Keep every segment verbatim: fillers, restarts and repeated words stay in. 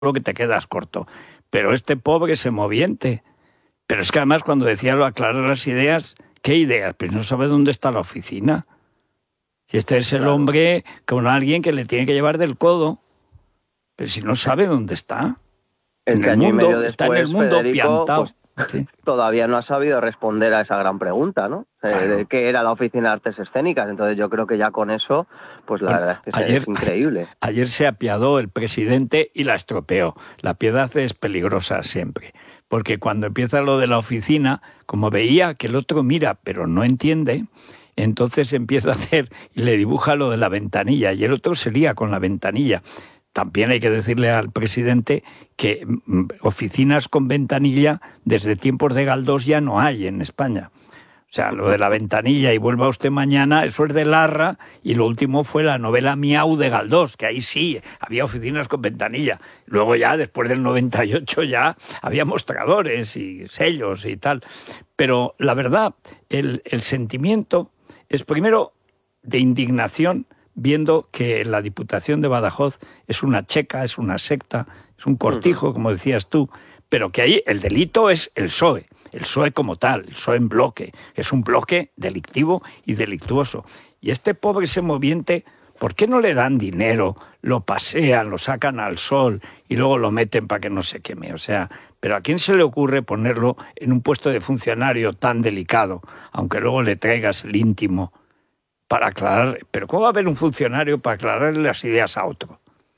que te quedas corto. Pero este pobre semoviente. Pero es que además cuando decía lo aclarar las ideas, ¿qué ideas? Pues no sabe dónde está la oficina. Si este es el Claro. hombre con alguien que le tiene que llevar del codo. Pero si no sabe dónde está. En Este el año y mundo, medio está en el después, mundo Federico, piantao. pues, Sí. todavía no ha sabido responder a esa gran pregunta, ¿no? Eh, Claro. de qué era la Oficina de Artes Escénicas. Entonces yo creo que ya con eso, pues la Bueno, verdad es que ayer, es increíble. Ayer se apiadó el presidente y la estropeó. La piedad es peligrosa siempre. Porque cuando empieza lo de la oficina, como veía que el otro mira pero no entiende, entonces empieza a hacer y le dibuja lo de la ventanilla y el otro se lía con la ventanilla. También hay que decirle al presidente que mm, oficinas con ventanilla desde tiempos de Galdós ya no hay en España. O sea, lo de la ventanilla y vuelva usted mañana, eso es de Larra, y lo último fue la novela Miau de Galdós, que ahí sí, había oficinas con ventanilla. Luego ya, después del noventa y ocho, ya había mostradores y sellos y tal. Pero la verdad, el, el sentimiento es primero de indignación, viendo que la Diputación de Badajoz es una checa, es una secta, es un cortijo, como decías tú, pero que ahí el delito es el P S O E. El P S O E como tal, el P S O E en bloque, es un bloque delictivo y delictuoso. Y este pobre semoviente, ¿por qué no le dan dinero, lo pasean, lo sacan al sol y luego lo meten para que no se queme? O sea, ¿pero a quién se le ocurre ponerlo en un puesto de funcionario tan delicado, aunque luego le traigas el íntimo para aclarar? ¿Pero cómo va a haber un funcionario para aclararle las ideas a otro?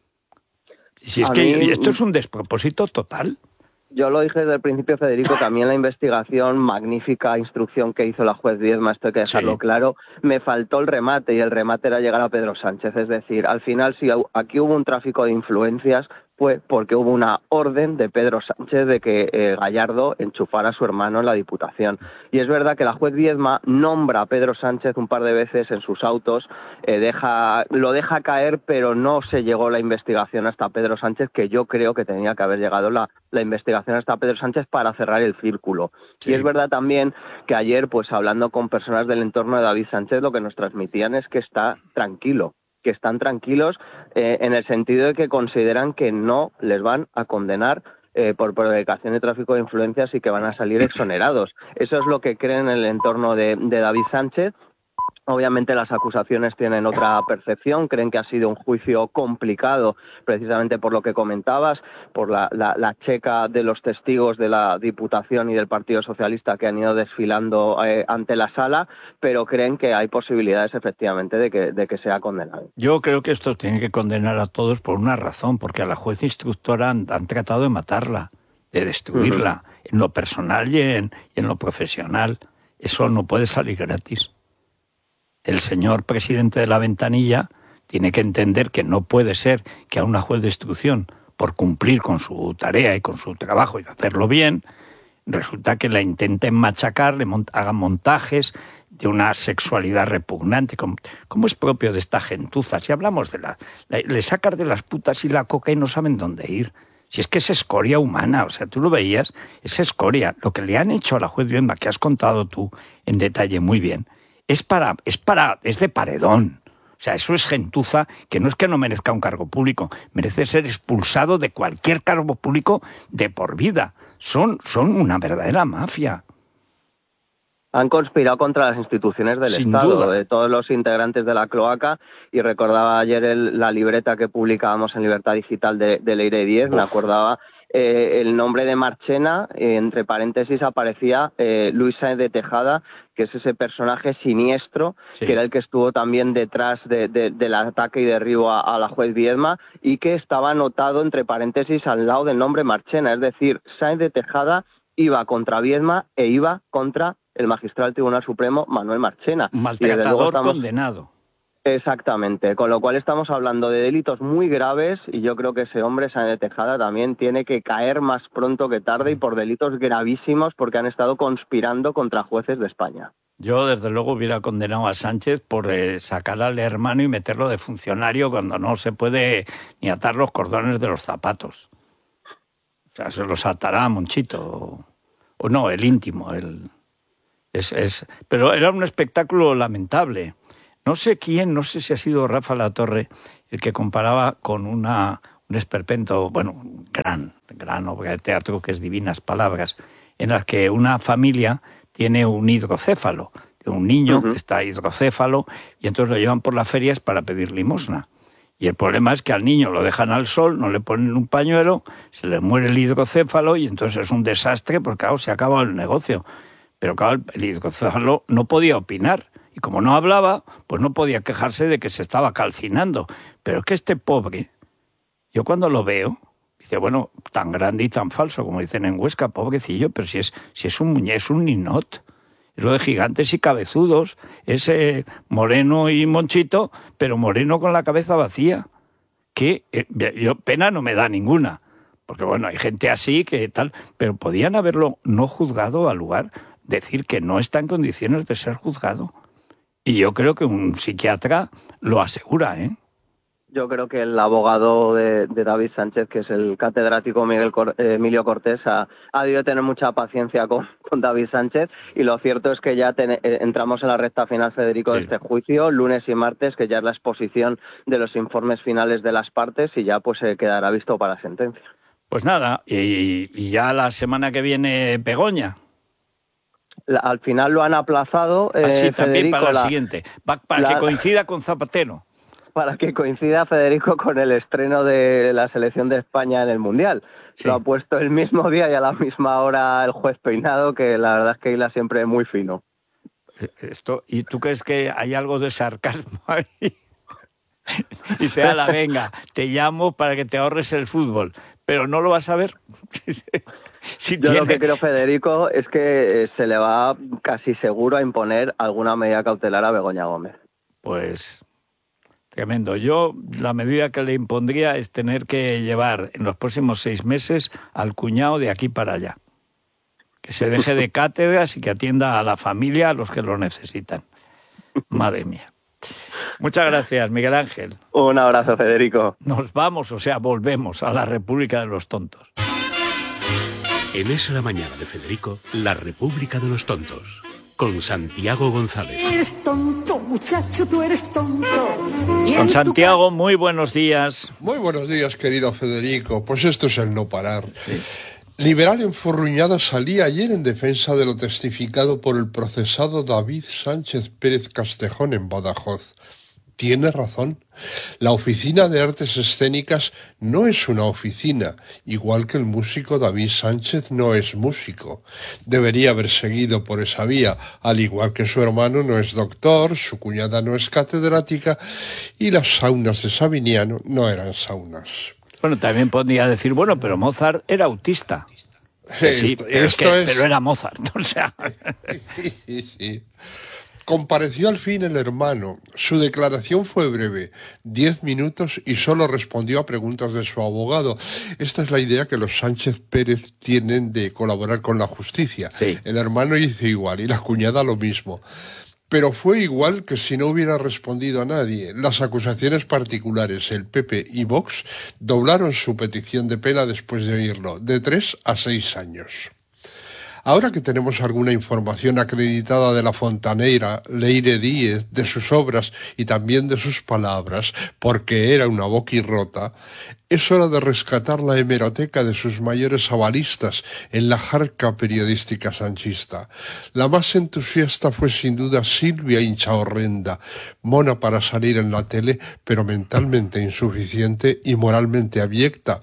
Si es A que mí, esto es un despropósito total. Yo lo dije desde el principio, Federico, que a mí en la investigación, magnífica instrucción que hizo la juez Viedma, esto hay que dejarlo Sí. claro, me faltó el remate, y el remate era llegar a Pedro Sánchez. Es decir, al final, si aquí hubo un tráfico de influencias, fue porque hubo una orden de Pedro Sánchez de que eh, Gallardo enchufara a su hermano en la Diputación. Y es verdad que la juez Viedma nombra a Pedro Sánchez un par de veces en sus autos, eh, deja, lo deja caer, pero no se llegó la investigación hasta Pedro Sánchez, que yo creo que tenía que haber llegado la, la investigación hasta Pedro Sánchez para cerrar el círculo. Sí. Y es verdad también que ayer, pues hablando con personas del entorno de David Sánchez, lo que nos transmitían es que está tranquilo, que están tranquilos eh, en el sentido de que consideran que no les van a condenar eh, por prevaricación de tráfico de influencias y que van a salir exonerados. Eso es lo que creen en el entorno de, de David Sánchez. Obviamente las acusaciones tienen otra percepción, creen que ha sido un juicio complicado precisamente por lo que comentabas, por la, la, la checa de los testigos de la Diputación y del Partido Socialista que han ido desfilando eh, ante la sala, pero creen que hay posibilidades efectivamente de que, de que sea condenado. Yo creo que esto tiene que condenar a todos por una razón, porque a la juez instructora han, han tratado de matarla, de destruirla, uh-huh. en lo personal y en, y en lo profesional. Eso no puede salir gratis. El señor presidente de la ventanilla tiene que entender que no puede ser que a una juez de instrucción, por cumplir con su tarea y con su trabajo y hacerlo bien, resulta que la intenten machacar, le mont- hagan montajes de una sexualidad repugnante, como, como es propio de esta gentuza. Si hablamos de la, la... Le sacas de las putas y la coca y no saben dónde ir. Si es que es escoria humana, o sea, tú lo veías, es escoria. Lo que le han hecho a la juez Viedma, que has contado tú en detalle muy bien, es para, es para, es de paredón. O sea, eso es gentuza que no es que no merezca un cargo público, merece ser expulsado de cualquier cargo público de por vida. Son, son una verdadera mafia. Han conspirado contra las instituciones del Sin Estado, duda. de todos los integrantes de la cloaca, y recordaba ayer el, la libreta que publicábamos en Libertad Digital de, de Leire Díez, me acordaba eh, el nombre de Marchena, eh, entre paréntesis aparecía eh, Luis Sáenz de Tejada, que es ese personaje siniestro, sí. que era el que estuvo también detrás de, de, del ataque y derribo a, a la juez Viedma, y que estaba anotado entre paréntesis al lado del nombre Marchena, es decir, Sáenz de Tejada iba contra Viedma e iba contra el magistrado del Tribunal Supremo, Manuel Marchena. Maltratador estamos... condenado. Exactamente, con lo cual estamos hablando de delitos muy graves, y yo creo que ese hombre, Sáenz de Tejada, también tiene que caer más pronto que tarde, y por delitos gravísimos, porque han estado conspirando contra jueces de España. Yo, desde luego, hubiera condenado a Sánchez por eh, sacar al hermano y meterlo de funcionario cuando no se puede ni atar los cordones de los zapatos. O sea, se los atará Monchito. O, o no, el íntimo. El, es, es, pero era un espectáculo lamentable. No sé quién, no sé si ha sido Rafa Latorre, el que comparaba con una, un esperpento, bueno, gran, gran obra de teatro que es Divinas Palabras, en las que una familia tiene un hidrocéfalo, un niño uh-huh. que está hidrocéfalo, y entonces lo llevan por las ferias para pedir limosna. Y el problema es que al niño lo dejan al sol, no le ponen un pañuelo, se le muere el hidrocéfalo y entonces es un desastre porque, claro, se acaba el negocio. Pero, claro, el hidrocéfalo no podía opinar. Y como no hablaba, pues no podía quejarse de que se estaba calcinando. Pero es que este pobre, yo cuando lo veo, dice, bueno, tan grande y tan falso, como dicen en Huesca, pobrecillo, pero si es, si es un muñeco, es un ninot. Es lo de gigantes y cabezudos, es eh, moreno y monchito, pero moreno con la cabeza vacía. Que eh, yo pena no me da ninguna, porque bueno, hay gente así que tal, pero podían haberlo no juzgado al lugar, decir que no está en condiciones de ser juzgado. Y yo creo que un psiquiatra lo asegura, ¿eh? Yo creo que el abogado de, de David Sánchez, que es el catedrático Miguel Cor, eh, Emilio Cortés, ha, ha debido tener mucha paciencia con, con David Sánchez, y lo cierto es que ya ten, eh, entramos en la recta final, Federico, sí. de este juicio, lunes y martes, que ya es la exposición de los informes finales de las partes, y ya pues eh, quedará visto para sentencia. Pues nada, y, y ya la semana que viene Begoña. La, al final lo han aplazado. Eh, Así también Federico, para la, la siguiente, para, para la, que coincida con Zapatero. Para que coincida, Federico, con el estreno de la selección de España en el Mundial. Sí. Lo ha puesto el mismo día y a la misma hora el juez Peinado, que la verdad es que hila siempre muy fino. Esto, ¿y tú crees que hay algo de sarcasmo ahí? Dice, ala, venga, te llamo para que te ahorres el fútbol, pero no lo vas a ver. Si Yo tiene... lo que creo, Federico, es que se le va casi seguro a imponer alguna medida cautelar a Begoña Gómez. Pues... tremendo. Yo la medida que le impondría es tener que llevar en los próximos seis meses al cuñado de aquí para allá. Que se deje de cátedras y que atienda a la familia, a los que lo necesitan. Madre mía. Muchas gracias, Miguel Ángel. Un abrazo, Federico. Nos vamos, o sea, volvemos a la República de los Tontos. En Es la Mañana de Federico, la República de los Tontos. Con Santiago González. Eres tonto, muchacho, tú eres tonto. Con Santiago, muy buenos días. Muy buenos días, querido Federico. Pues esto es el no parar. Sí. Liberal enfurruñada salía ayer en defensa de lo testificado por el procesado David Sánchez Pérez Castejón en Badajoz. Tiene razón. La Oficina de Artes Escénicas no es una oficina, igual que el músico David Sánchez no es músico. Debería haber seguido por esa vía, al igual que su hermano no es doctor, su cuñada no es catedrática y las saunas de Sabiniano no eran saunas. Bueno, también podría decir, bueno, pero Mozart era autista. Sí, sí, esto, pero, esto es que, es... pero era Mozart, o sea... sí, sí, sí. Compareció al fin el hermano. Su declaración fue breve, diez minutos, y solo respondió a preguntas de su abogado. Esta es la idea que los Sánchez Pérez tienen de colaborar con la justicia. Sí. El hermano hizo igual y la cuñada lo mismo. Pero fue igual que si no hubiera respondido a nadie. Las acusaciones particulares, el P P y Vox, doblaron su petición de pena después de oírlo, de tres a seis años. Ahora que tenemos alguna información acreditada de la fontanera Leire Díez, de sus obras y también de sus palabras, porque era una boquirrota, es hora de rescatar la hemeroteca de sus mayores avalistas en la jarca periodística sanchista. La más entusiasta fue sin duda Silvia Inchaorrenda, mona para salir en la tele, pero mentalmente insuficiente y moralmente abyecta,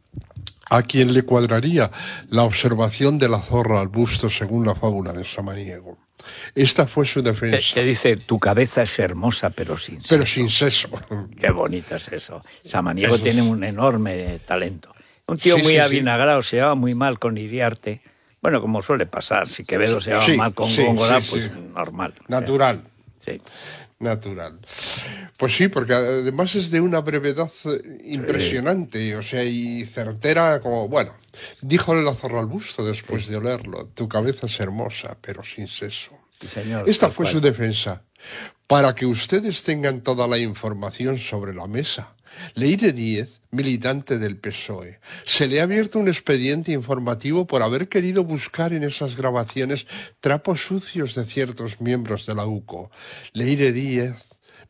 a quien le cuadraría la observación de la zorra al busto según la fábula de Samaniego. Esta fue su defensa. Que dice, tu cabeza es hermosa, pero sin seso. Pero sin seso. Qué bonito es eso. Samaniego eso tiene es... un enorme talento. Un tío sí, muy sí, avinagrado, sí. Se llevaba muy mal con Iriarte. Bueno, como suele pasar, si Quevedo se llevaba sí, mal con sí, Góngora, sí, pues sí. normal. Natural. O sea, sí. Natural. Pues sí, porque además es de una brevedad impresionante, sí. o sea, y certera como, bueno, díjole la zorra al busto después sí. de olerlo, tu cabeza es hermosa, pero sin seso. Sí, señor, Esta fue cual. su defensa, para que ustedes tengan toda la información sobre la mesa. Leire Díez, militante del P S O E, se le ha abierto un expediente informativo por haber querido buscar en esas grabaciones trapos sucios de ciertos miembros de la U C O. Leire Díez,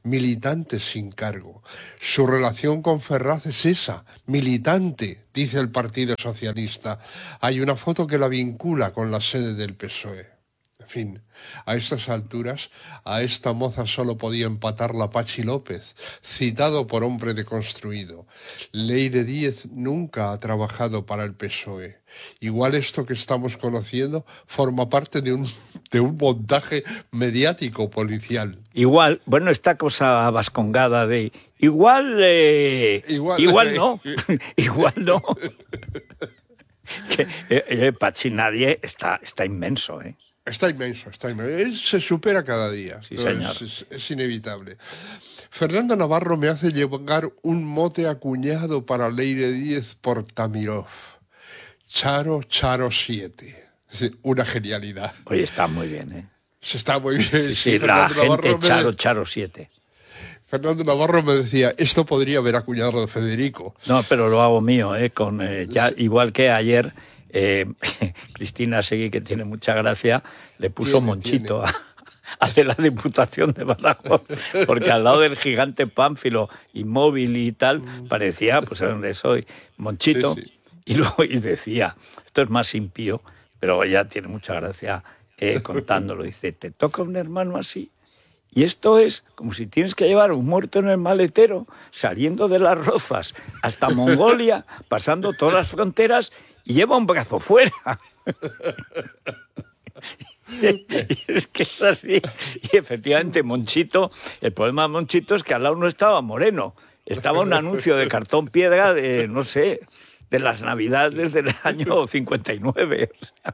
militante sin cargo. Su relación con Ferraz es esa, militante, dice el Partido Socialista. Hay una foto que la vincula con la sede del P S O E. En fin, a estas alturas, a esta moza solo podía empatarla Pachi López, citado por hombre deconstruido. Leire Díez nunca ha trabajado para el P S O E. Igual esto que estamos conociendo forma parte de un, de un montaje mediático policial. Igual, bueno, esta cosa vascongada de igual, eh, igual, igual no, igual no. que, eh, eh, Pachi Nadie está, está inmenso, ¿eh? Está inmenso, está inmenso. Se supera cada día. Sí, señor. Es, es, es inevitable. Fernando Navarro me hace llegar un mote acuñado para Leire Díez por Tamirov. Charo Charo siete. Una genialidad. Oye, está muy bien, ¿eh? Se está muy bien. Sí, sí, la gente Charo Charo siete. Fernando Navarro me decía, esto podría haber acuñado de Federico. No, pero lo hago mío, ¿eh? Con, eh, ya, igual que ayer... Eh, Cristina Seguí, que tiene mucha gracia, le puso tiene, Monchito tiene. A, a de la Diputación de Badajoz, porque al lado del gigante Pánfilo, inmóvil y tal, parecía, pues a donde soy, Monchito, sí, sí. Y luego y decía, esto es más impío, pero ella tiene mucha gracia eh, contándolo, dice, te toca un hermano así, y esto es como si tienes que llevar un muerto en el maletero, saliendo de las Rozas hasta Mongolia, pasando todas las fronteras, y lleva un brazo fuera. y es que es así. Y efectivamente, Monchito, el problema de Monchito es que al lado no estaba Moreno. Estaba un anuncio de cartón piedra de, no sé, de las Navidades del año cincuenta y nueve. O sea,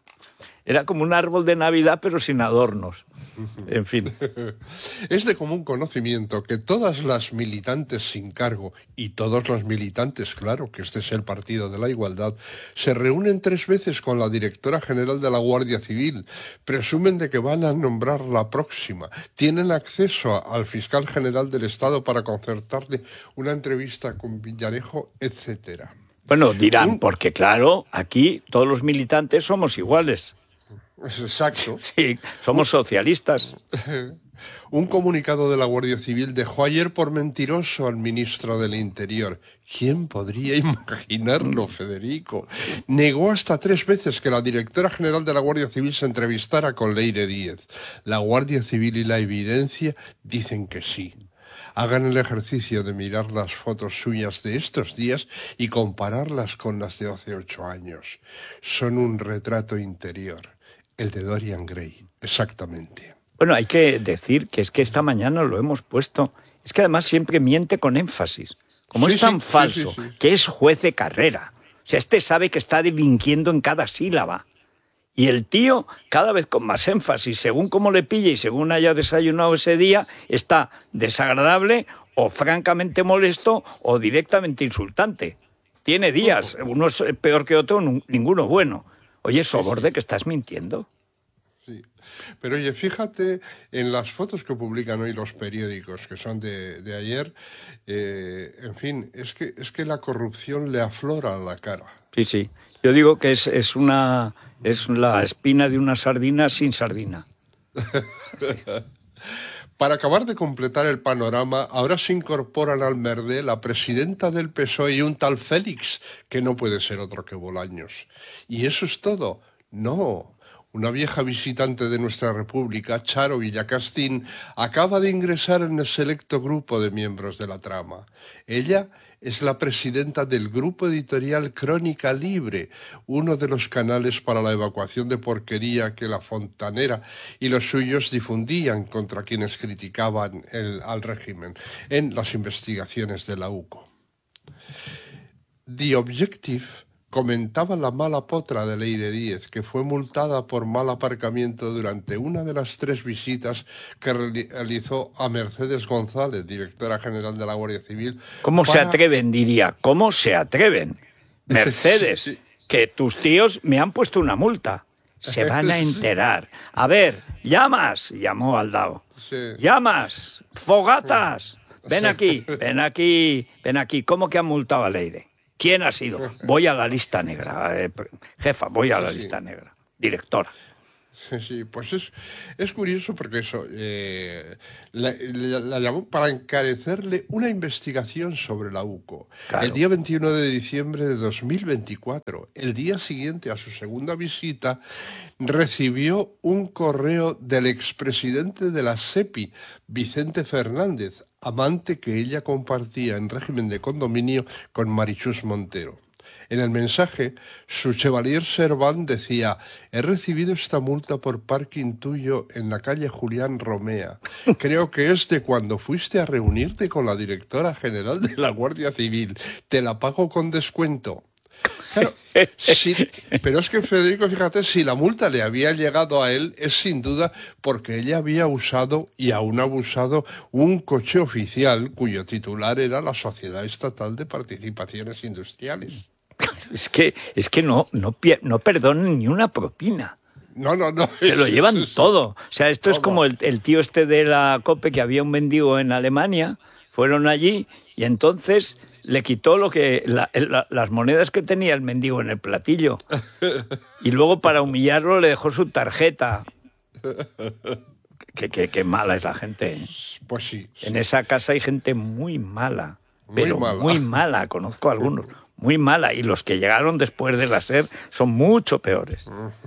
era como un árbol de Navidad, pero sin adornos. En fin. Es de común conocimiento que todas las militantes sin cargo y todos los militantes, claro, que este es el Partido de la Igualdad, se reúnen tres veces con la directora general de la Guardia Civil, presumen de que van a nombrar la próxima, tienen acceso al fiscal general del Estado para concertarle una entrevista con Villarejo, etcétera. Bueno, dirán, porque claro, aquí todos los militantes somos iguales. Exacto. Sí, somos socialistas. Un comunicado de la Guardia Civil dejó ayer por mentiroso al ministro del Interior. ¿Quién podría imaginarlo, Federico? Negó hasta tres veces que la directora general de la Guardia Civil se entrevistara con Leire Díez. La Guardia Civil y la evidencia dicen que sí. Hagan el ejercicio de mirar las fotos suyas de estos días y compararlas con las de hace ocho años. Son un retrato interior. El de Dorian Gray, exactamente. Bueno, hay que decir que es que esta mañana lo hemos puesto. Es que además siempre miente con énfasis. Como sí, es tan sí, falso, sí, sí, sí. que es juez de carrera. O sea, este sabe que está delinquiendo en cada sílaba. Y el tío, cada vez con más énfasis, según cómo le pille y según haya desayunado ese día, está desagradable o francamente molesto o directamente insultante. Tiene días, uno es peor que otro, ninguno bueno. Oye, Soborde, sí, sí. que estás mintiendo. Sí, pero oye, fíjate en las fotos que publican hoy los periódicos, que son de, de ayer, eh, en fin, es que, es que la corrupción le aflora a la cara. Sí, sí, yo digo que es, es, una, es la espina de una sardina sin sardina. Para acabar de completar el panorama, ahora se incorporan al Merde la presidenta del P S O E y un tal Félix, que no puede ser otro que Bolaños. ¿Y eso es todo? No. Una vieja visitante de nuestra república, Charo Villacastín, acaba de ingresar en el selecto grupo de miembros de la trama. Ella es la presidenta del grupo editorial Crónica Libre, uno de los canales para la evacuación de porquería que la Fontanera y los suyos difundían contra quienes criticaban el, al régimen en las investigaciones de la U C O. The Objective comentaba la mala potra de Leire Díez, que fue multada por mal aparcamiento durante una de las tres visitas que realizó a Mercedes González, directora general de la Guardia Civil. ¿Cómo para... se atreven, diría? ¿Cómo se atreven? Mercedes, sí, sí. que tus tíos me han puesto una multa. Se van a enterar. A ver, llamas, llamó Aldao. Sí. Llamas, fogatas. Ven aquí, ven aquí, ven aquí. ¿Cómo que han multado a Leire? ¿Quién ha sido? Voy a la lista negra, eh, jefa, voy a la lista negra, directora. Sí, sí, pues es, es curioso porque eso, eh, la, la- la llamó para encarecerle una investigación sobre la UCO. El Claro. día veintiuno de diciembre de dos mil veinticuatro, el día siguiente a su segunda visita, recibió un correo del expresidente de la SEPI, Vicente Fernández, amante que ella compartía en régimen de condominio con Marichus Montero. En el mensaje, su Chevalier Serván decía: he recibido esta multa por parking tuyo en la calle Julián Romea. Creo que es de cuando fuiste a reunirte con la directora general de la Guardia Civil. Te la pago con descuento. Claro, sí, pero es que Federico, fíjate, si la multa le había llegado a él, es sin duda porque ella había usado y aún ha usado un coche oficial cuyo titular era la Sociedad Estatal de Participaciones Industriales. Es que, es que no, no, pie- no perdonan ni una propina. No, no, no. Se lo es- llevan es- todo. O sea, esto es todo. como el, el tío este de la COPE, que había un mendigo en Alemania, fueron allí y entonces le quitó lo que la- la- las monedas que tenía el mendigo en el platillo. Y luego, para humillarlo, le dejó su tarjeta. Qué, qué- qué mala es la gente, ¿eh? Pues sí. sí. En esa casa hay gente muy mala, Muy pero mala. muy mala, conozco a algunos, muy mala, y los que llegaron después de la SER son mucho peores.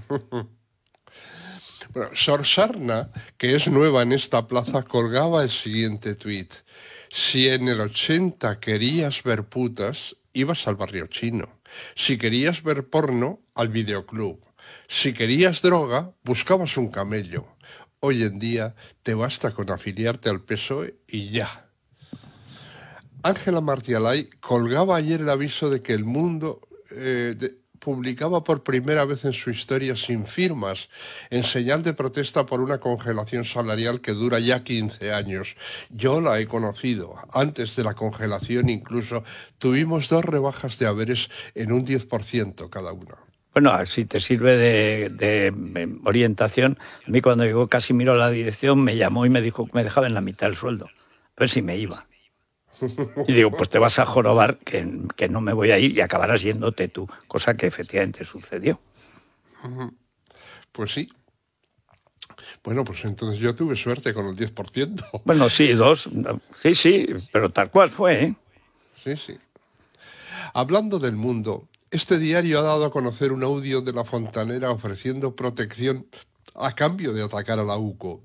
Bueno, Sor Sarna, que es nueva en esta plaza, colgaba el siguiente tuit. Si en el ochenta querías ver putas, ibas al barrio chino. Si querías ver porno, al videoclub. Si querías droga, buscabas un camello. Hoy en día te basta con afiliarte al P S O E y ya. Ángela Martialay colgaba ayer el aviso de que El Mundo eh, de- publicaba por primera vez en su historia sin firmas, en señal de protesta por una congelación salarial que dura ya quince años. Yo la he conocido. Antes de la congelación incluso tuvimos dos rebajas de haberes en un diez por ciento cada una. Bueno, si te sirve de, de, de orientación, a mí cuando llegó Casimiro a la dirección me llamó y me dijo que me dejaba en la mitad del sueldo, a ver si me iba. Y digo, pues te vas a jorobar, que, que no me voy a ir y acabarás yéndote tú, cosa que efectivamente sucedió. Pues sí. Bueno, pues entonces yo tuve suerte con el diez por ciento. Bueno, sí, dos, sí, sí, pero tal cual fue, ¿eh? Sí, sí. Hablando del Mundo, este diario ha dado a conocer un audio de La Fontanera ofreciendo protección a cambio de atacar a la UCO.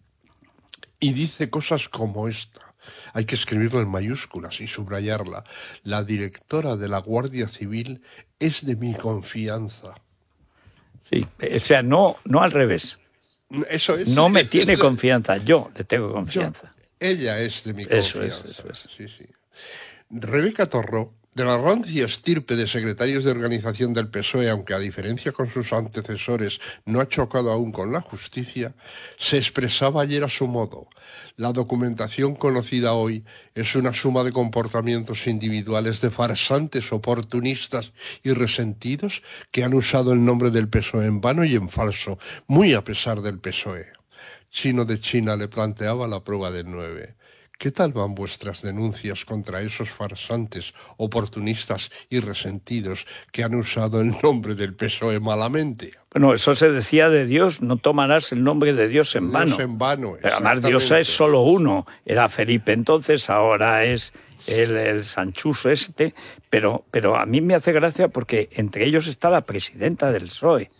Y dice cosas como esta. Hay que escribirlo en mayúsculas y subrayarla. La directora de la Guardia Civil es de mi confianza. Sí, o sea, no, no al revés. Eso es. No me tiene eso- confianza, yo le tengo yo- confianza. ella es de mi Eso es, confianza. eso es. Sí, sí. Rebeca Torró, de la rancia estirpe de secretarios de organización del P S O E, aunque a diferencia con sus antecesores no ha chocado aún con la justicia, se expresaba ayer a su modo. La documentación conocida hoy es una suma de comportamientos individuales de farsantes oportunistas y resentidos que han usado el nombre del P S O E en vano y en falso, muy a pesar del P S O E. Chino de China le planteaba la prueba del nueve. ¿Qué tal van vuestras denuncias contra esos farsantes, oportunistas y resentidos que han usado el nombre del P S O E malamente? Bueno, eso se decía de Dios, no tomarás el nombre de Dios en vano. Dios en vano, Pero además Dios exactamente. es solo uno, era Felipe entonces, ahora es el, el Sanchuso este, pero, pero a mí me hace gracia porque entre ellos está la presidenta del P S O E.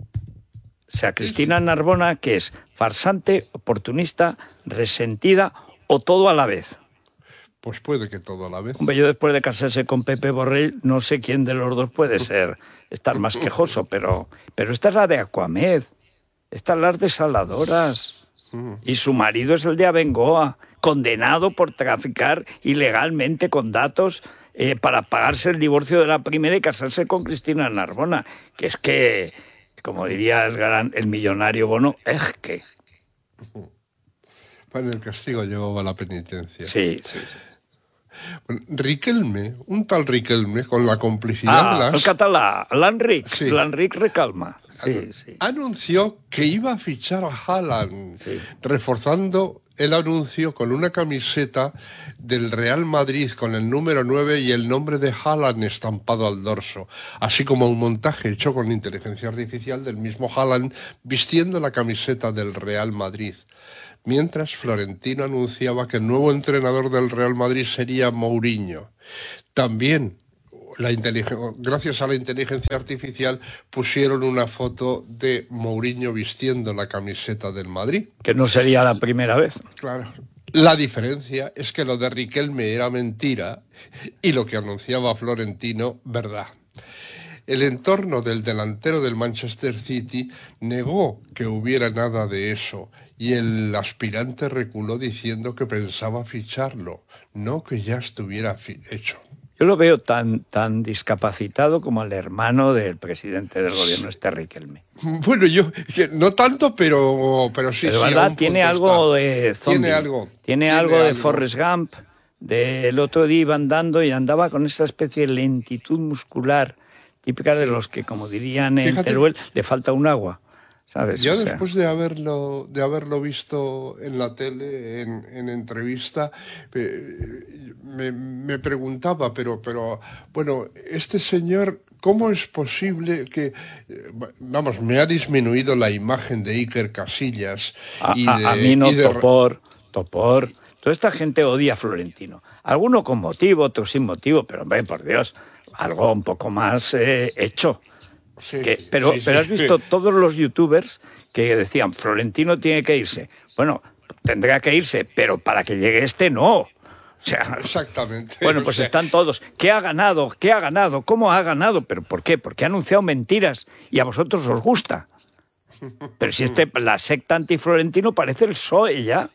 O sea, Cristina Narbona, que es farsante, oportunista, resentida o todo a la vez. Pues puede que todo a la vez. Hombre, yo después de casarse con Pepe Borrell, no sé quién de los dos puede ser, estar más quejoso, pero, pero esta es la de Aquamed, esta es la de Saladoras, y su marido es el de Abengoa, condenado por traficar ilegalmente con datos eh, para pagarse el divorcio de la primera y casarse con Cristina Narbona, que es que, como diría el, gran, el millonario Bono, es que... Para el castigo llevaba la penitencia. Sí, sí, sí. Bueno, Riquelme, un tal Riquelme, con la complicidad Ah, de las... el català, l'Enric, Sí. l'Enric Recalma. Sí, sí. anunció que iba a fichar a Haaland, Sí. reforzando el anuncio con una camiseta del Real Madrid con el número nueve y el nombre de Haaland estampado al dorso, así como un montaje hecho con inteligencia artificial del mismo Haaland vistiendo la camiseta del Real Madrid. Mientras Florentino anunciaba que el nuevo entrenador del Real Madrid sería Mourinho. También, la gracias a la inteligencia artificial, pusieron una foto de Mourinho vistiendo la camiseta del Madrid. Que no sería la primera vez. Claro. La diferencia es que lo de Riquelme era mentira y lo que anunciaba Florentino, verdad. El entorno del delantero del Manchester City negó que hubiera nada de eso y el aspirante reculó diciendo que pensaba ficharlo, no que ya estuviera hecho. Yo lo veo tan, tan discapacitado como el hermano del presidente del gobierno, este Riquelme. Bueno, yo no tanto, pero, pero sí. Pero sí, ¿verdad? Tiene algo está. de zombie. Tiene algo. Tiene, tiene algo de algo. Forrest Gump. Del otro día iba andando y andaba con esa especie de lentitud muscular típica de los que, como dirían en Fíjate, Teruel, le falta un agua. ¿Sabes? Yo o sea, después de haberlo de haberlo visto en la tele, en, en entrevista, eh, me, me preguntaba, pero, pero, bueno, este señor, ¿cómo es posible que, vamos, me ha disminuido la imagen de Iker Casillas? A, y a, de, a mí no, y de... Topor, Topor. Toda esta gente odia a Florentino. Alguno con motivo, otro sin motivo, pero, hombre, por Dios, algo un poco más eh, hecho. Sí, que, pero, sí, pero sí. has visto todos los youtubers que decían Florentino tiene que irse. Bueno, tendrá que irse, pero para que llegue este no. O sea, exactamente. Bueno, pues o sea, están todos. ¿Qué ha ganado? ¿Qué ha ganado? ¿Cómo ha ganado? ¿Pero por qué? Porque ha anunciado mentiras y a vosotros os gusta. Pero si este, la secta antiflorentino parece el P S O E ya.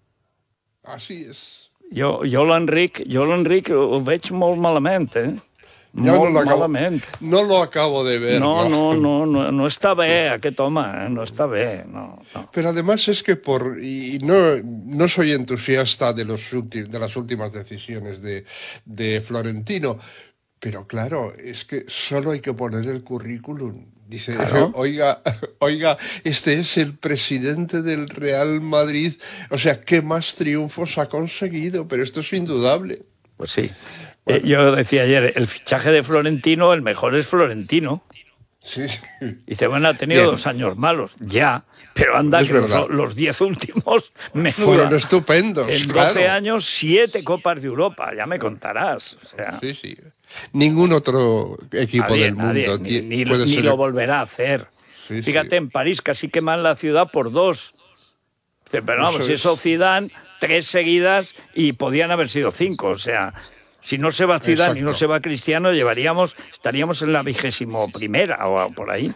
Así es. Jo, jo l'Enric, jo l'Enric ho veig molt malament, eh? Ja Molt no lo acabo, malament. no lo acabo de ver. No, no, no, no, no està bé aquest home, eh? No està bé, no, no. Pero además es que por y no no soy entusiasta de los ulti, de las últimas decisiones de, de Florentino, pero claro, es que solo hay que poner el currículum. Dice, Claro. oiga, oiga, este es el presidente del Real Madrid, o sea, ¿qué más triunfos ha conseguido? Pero esto es indudable. Pues sí. Eh, yo decía ayer, el fichaje de Florentino, el mejor es Florentino. Sí, sí. Dice, bueno, ha tenido Bien. dos años malos, ya, pero anda Es que verdad. los, los diez últimos, menuda. Fueron estupendos, En claro. doce años, siete Copas de Europa, ya me contarás. O sea, Sí, sí. Ningún otro equipo nadie, del mundo nadie, tie- ni, ni- puede ni ser... lo volverá a hacer. Sí, Fíjate, sí. en París casi queman la ciudad por dos. Dice, pero vamos, Eso si es. eso Zidane, tres seguidas y podían haber sido cinco. O sea, si no se va Zidane y no Exacto. se va Cristiano, llevaríamos, estaríamos en la vigésimo primera o por ahí.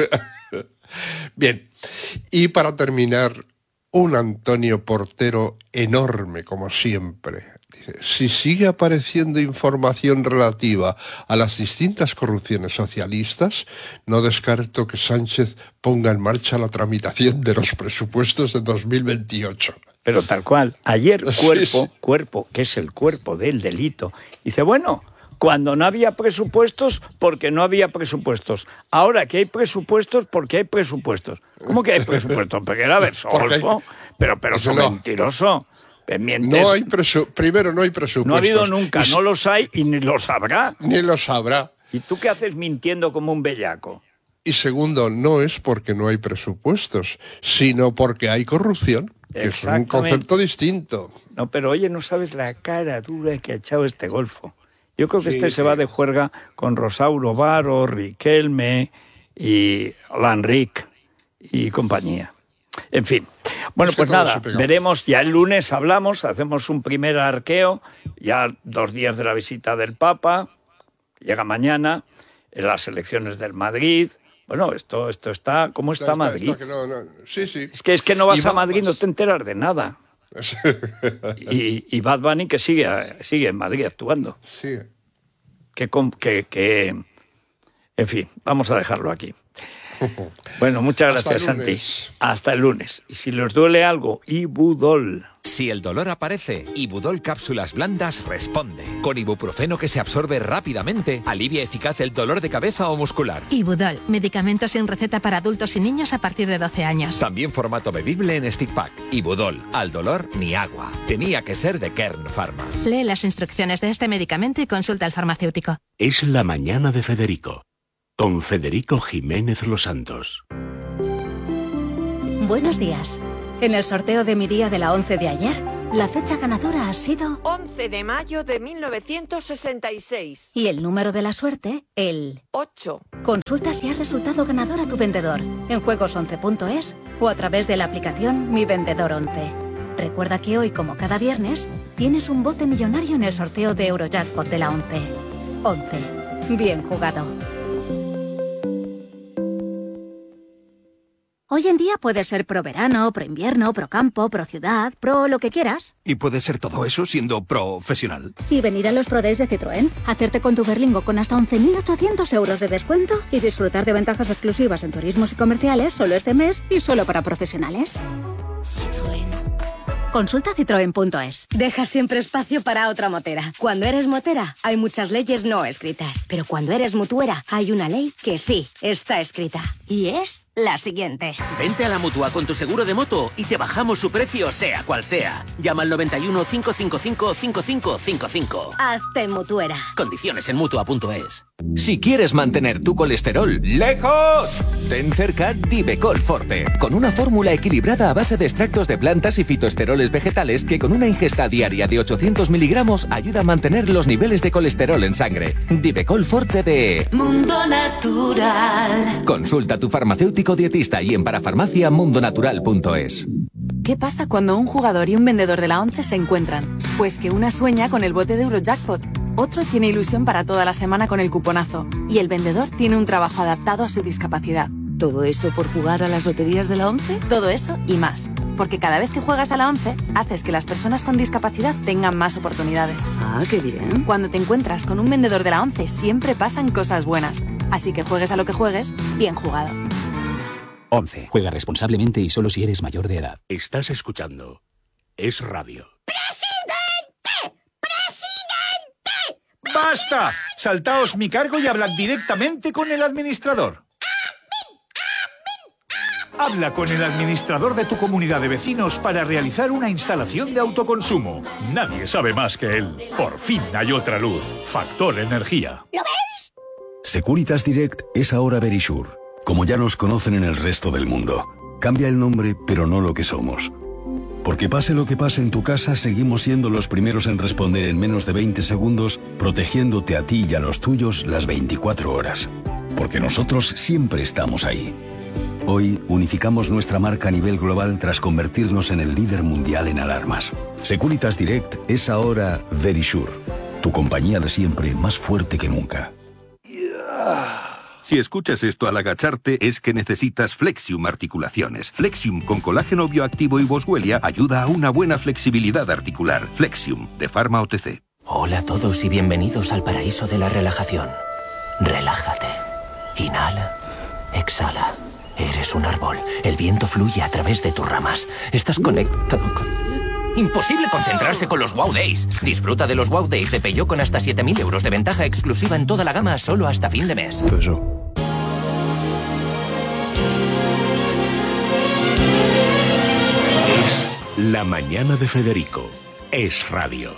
Bien, y para terminar, un Antonio Portero enorme, como siempre. Dice, si sigue apareciendo información relativa a las distintas corrupciones socialistas, no descarto que Sánchez ponga en marcha la tramitación de los presupuestos de dos mil veintiocho. Pero tal cual. Ayer Sí, Cuerpo, sí. Cuerpo, que es el cuerpo del delito, dice, bueno, cuando no había presupuestos, porque no había presupuestos. Ahora que hay presupuestos, porque hay presupuestos. ¿Cómo que hay presupuestos? Porque era Porque hay- Versolfo. Pero, pero Eso son no. mentiroso. Eh, mientes. No hay presu- Primero, no hay presupuestos. No ha habido nunca, Y no los hay y ni los habrá. Ni lo sabrá. ¿Y tú qué haces mintiendo como un bellaco? Y segundo, no es porque no hay presupuestos, sino porque hay corrupción, que es un Exactamente. concepto distinto. No, pero oye, no sabes la cara dura que ha echado este golfo. Yo creo que Sí, este sí. se va de juerga con Rosauro Varo, Riquelme y Lanric y compañía. En fin. Bueno, Es que pues todos nada, se pegan. veremos. Ya el lunes hablamos, hacemos un primer arqueo, ya dos días de la visita del Papa, llega mañana, en las elecciones del Madrid. Bueno, esto, esto está... ¿Cómo está, Madrid? está que no, no. Sí, sí. Es que, es que no vas Y a Madrid, vas- no te enteras de nada. Y, y Bad Bunny que sigue, sigue en Madrid actuando. Sí. Que, com- que, que, en fin, vamos a dejarlo aquí. Bueno, muchas Hasta gracias, el Santi. lunes. Hasta el lunes. Y si les duele algo, Ibudol. Si el dolor aparece, Ibudol Cápsulas Blandas responde. Con ibuprofeno que se absorbe rápidamente, alivia eficaz el dolor de cabeza o muscular. Ibudol, medicamento sin receta para adultos y niños a partir de doce años. También formato bebible en stick pack. Ibudol, al dolor ni agua. Tenía que ser de Kern Pharma. Lee las instrucciones de este medicamento y consulta al farmacéutico. Es la mañana de Federico, con Federico Jiménez Los Santos. Buenos días. En el sorteo de mi día de la once de ayer, la fecha ganadora ha sido once de mayo de mil novecientos sesenta y seis. y el número de la suerte, el ocho. Consulta si has resultado ganador a tu vendedor en juegos once punto es o a través de la aplicación Mi Vendedor once. Recuerda que hoy, como cada viernes, tienes un bote millonario en el sorteo de Eurojackpot de la once. once. Bien jugado. Hoy en día puedes ser pro verano, pro invierno, pro campo, pro ciudad, pro lo que quieras. Y puede ser todo eso siendo profesional. Y venir a los Pro Days de Citroën, hacerte con tu Berlingo con hasta once mil ochocientos euros de descuento y disfrutar de ventajas exclusivas en turismos y comerciales solo este mes y solo para profesionales. Citroën. Consulta citroen punto es. Deja siempre espacio para otra motera. Cuando eres motera, hay muchas leyes no escritas. Pero cuando eres mutuera, hay una ley que sí está escrita. Y es la siguiente. Vente a la Mutua con tu seguro de moto y te bajamos su precio, sea cual sea. Llama al noventa y uno, cinco cinco cinco, cinco cinco cinco cinco. Hazte mutuera. Condiciones en mutua punto es. Si quieres mantener tu colesterol lejos, ten cerca Divecol Forte, con una fórmula equilibrada a base de extractos de plantas y fitoesteroles vegetales que con una ingesta diaria de ochocientos miligramos ayuda a mantener los niveles de colesterol en sangre. Divecol Forte de Mundo Natural. Consulta a tu farmacéutico dietista y en parafarmacia mundo natural punto es. ¿Qué pasa cuando un jugador y un vendedor de la once se encuentran? Pues que una sueña con el bote de Eurojackpot, otro tiene ilusión para toda la semana con el cuponazo y el vendedor tiene un trabajo adaptado a su discapacidad. ¿Todo eso por jugar a las loterías de la once? Todo eso y más. Porque cada vez que juegas a la once, haces que las personas con discapacidad tengan más oportunidades. Ah, qué bien. Cuando te encuentras con un vendedor de la once, siempre pasan cosas buenas. Así que juegues a lo que juegues, bien jugado. once. Juega responsablemente y solo si eres mayor de edad. Estás escuchando Es Radio. ¡Presidente! ¡Presidente! ¡Basta! Saltaos mi cargo y hablad directamente con el administrador. Habla con el administrador de tu comunidad de vecinos para realizar una instalación de autoconsumo. Nadie sabe más que él. Por fin hay otra luz. Factor Energía. ¿Lo veis? Securitas Direct es ahora Verisure, como ya nos conocen en el resto del mundo. Cambia el nombre, pero no lo que somos. Porque pase lo que pase en tu casa, seguimos siendo los primeros en responder en menos de veinte segundos, protegiéndote a ti y a los tuyos las veinticuatro horas. Porque nosotros siempre estamos ahí. Hoy unificamos nuestra marca a nivel global tras convertirnos en el líder mundial en alarmas. Securitas Direct es ahora Verisure, tu compañía de siempre más fuerte que nunca. Si escuchas esto al agacharte es que necesitas Flexium Articulaciones. Flexium con colágeno bioactivo y boswellia ayuda a una buena flexibilidad articular. Flexium, de Pharma O T C. Hola a todos y bienvenidos al paraíso de la relajación. Relájate. Inhala. Exhala. Eres un árbol. El viento fluye a través de tus ramas. Estás conectado con... Imposible concentrarse con los Wow Days. Disfruta de los Wow Days de Peugeot con hasta siete mil euros de ventaja exclusiva en toda la gama solo hasta fin de mes. Eso. Es la mañana de Federico. Es Radio.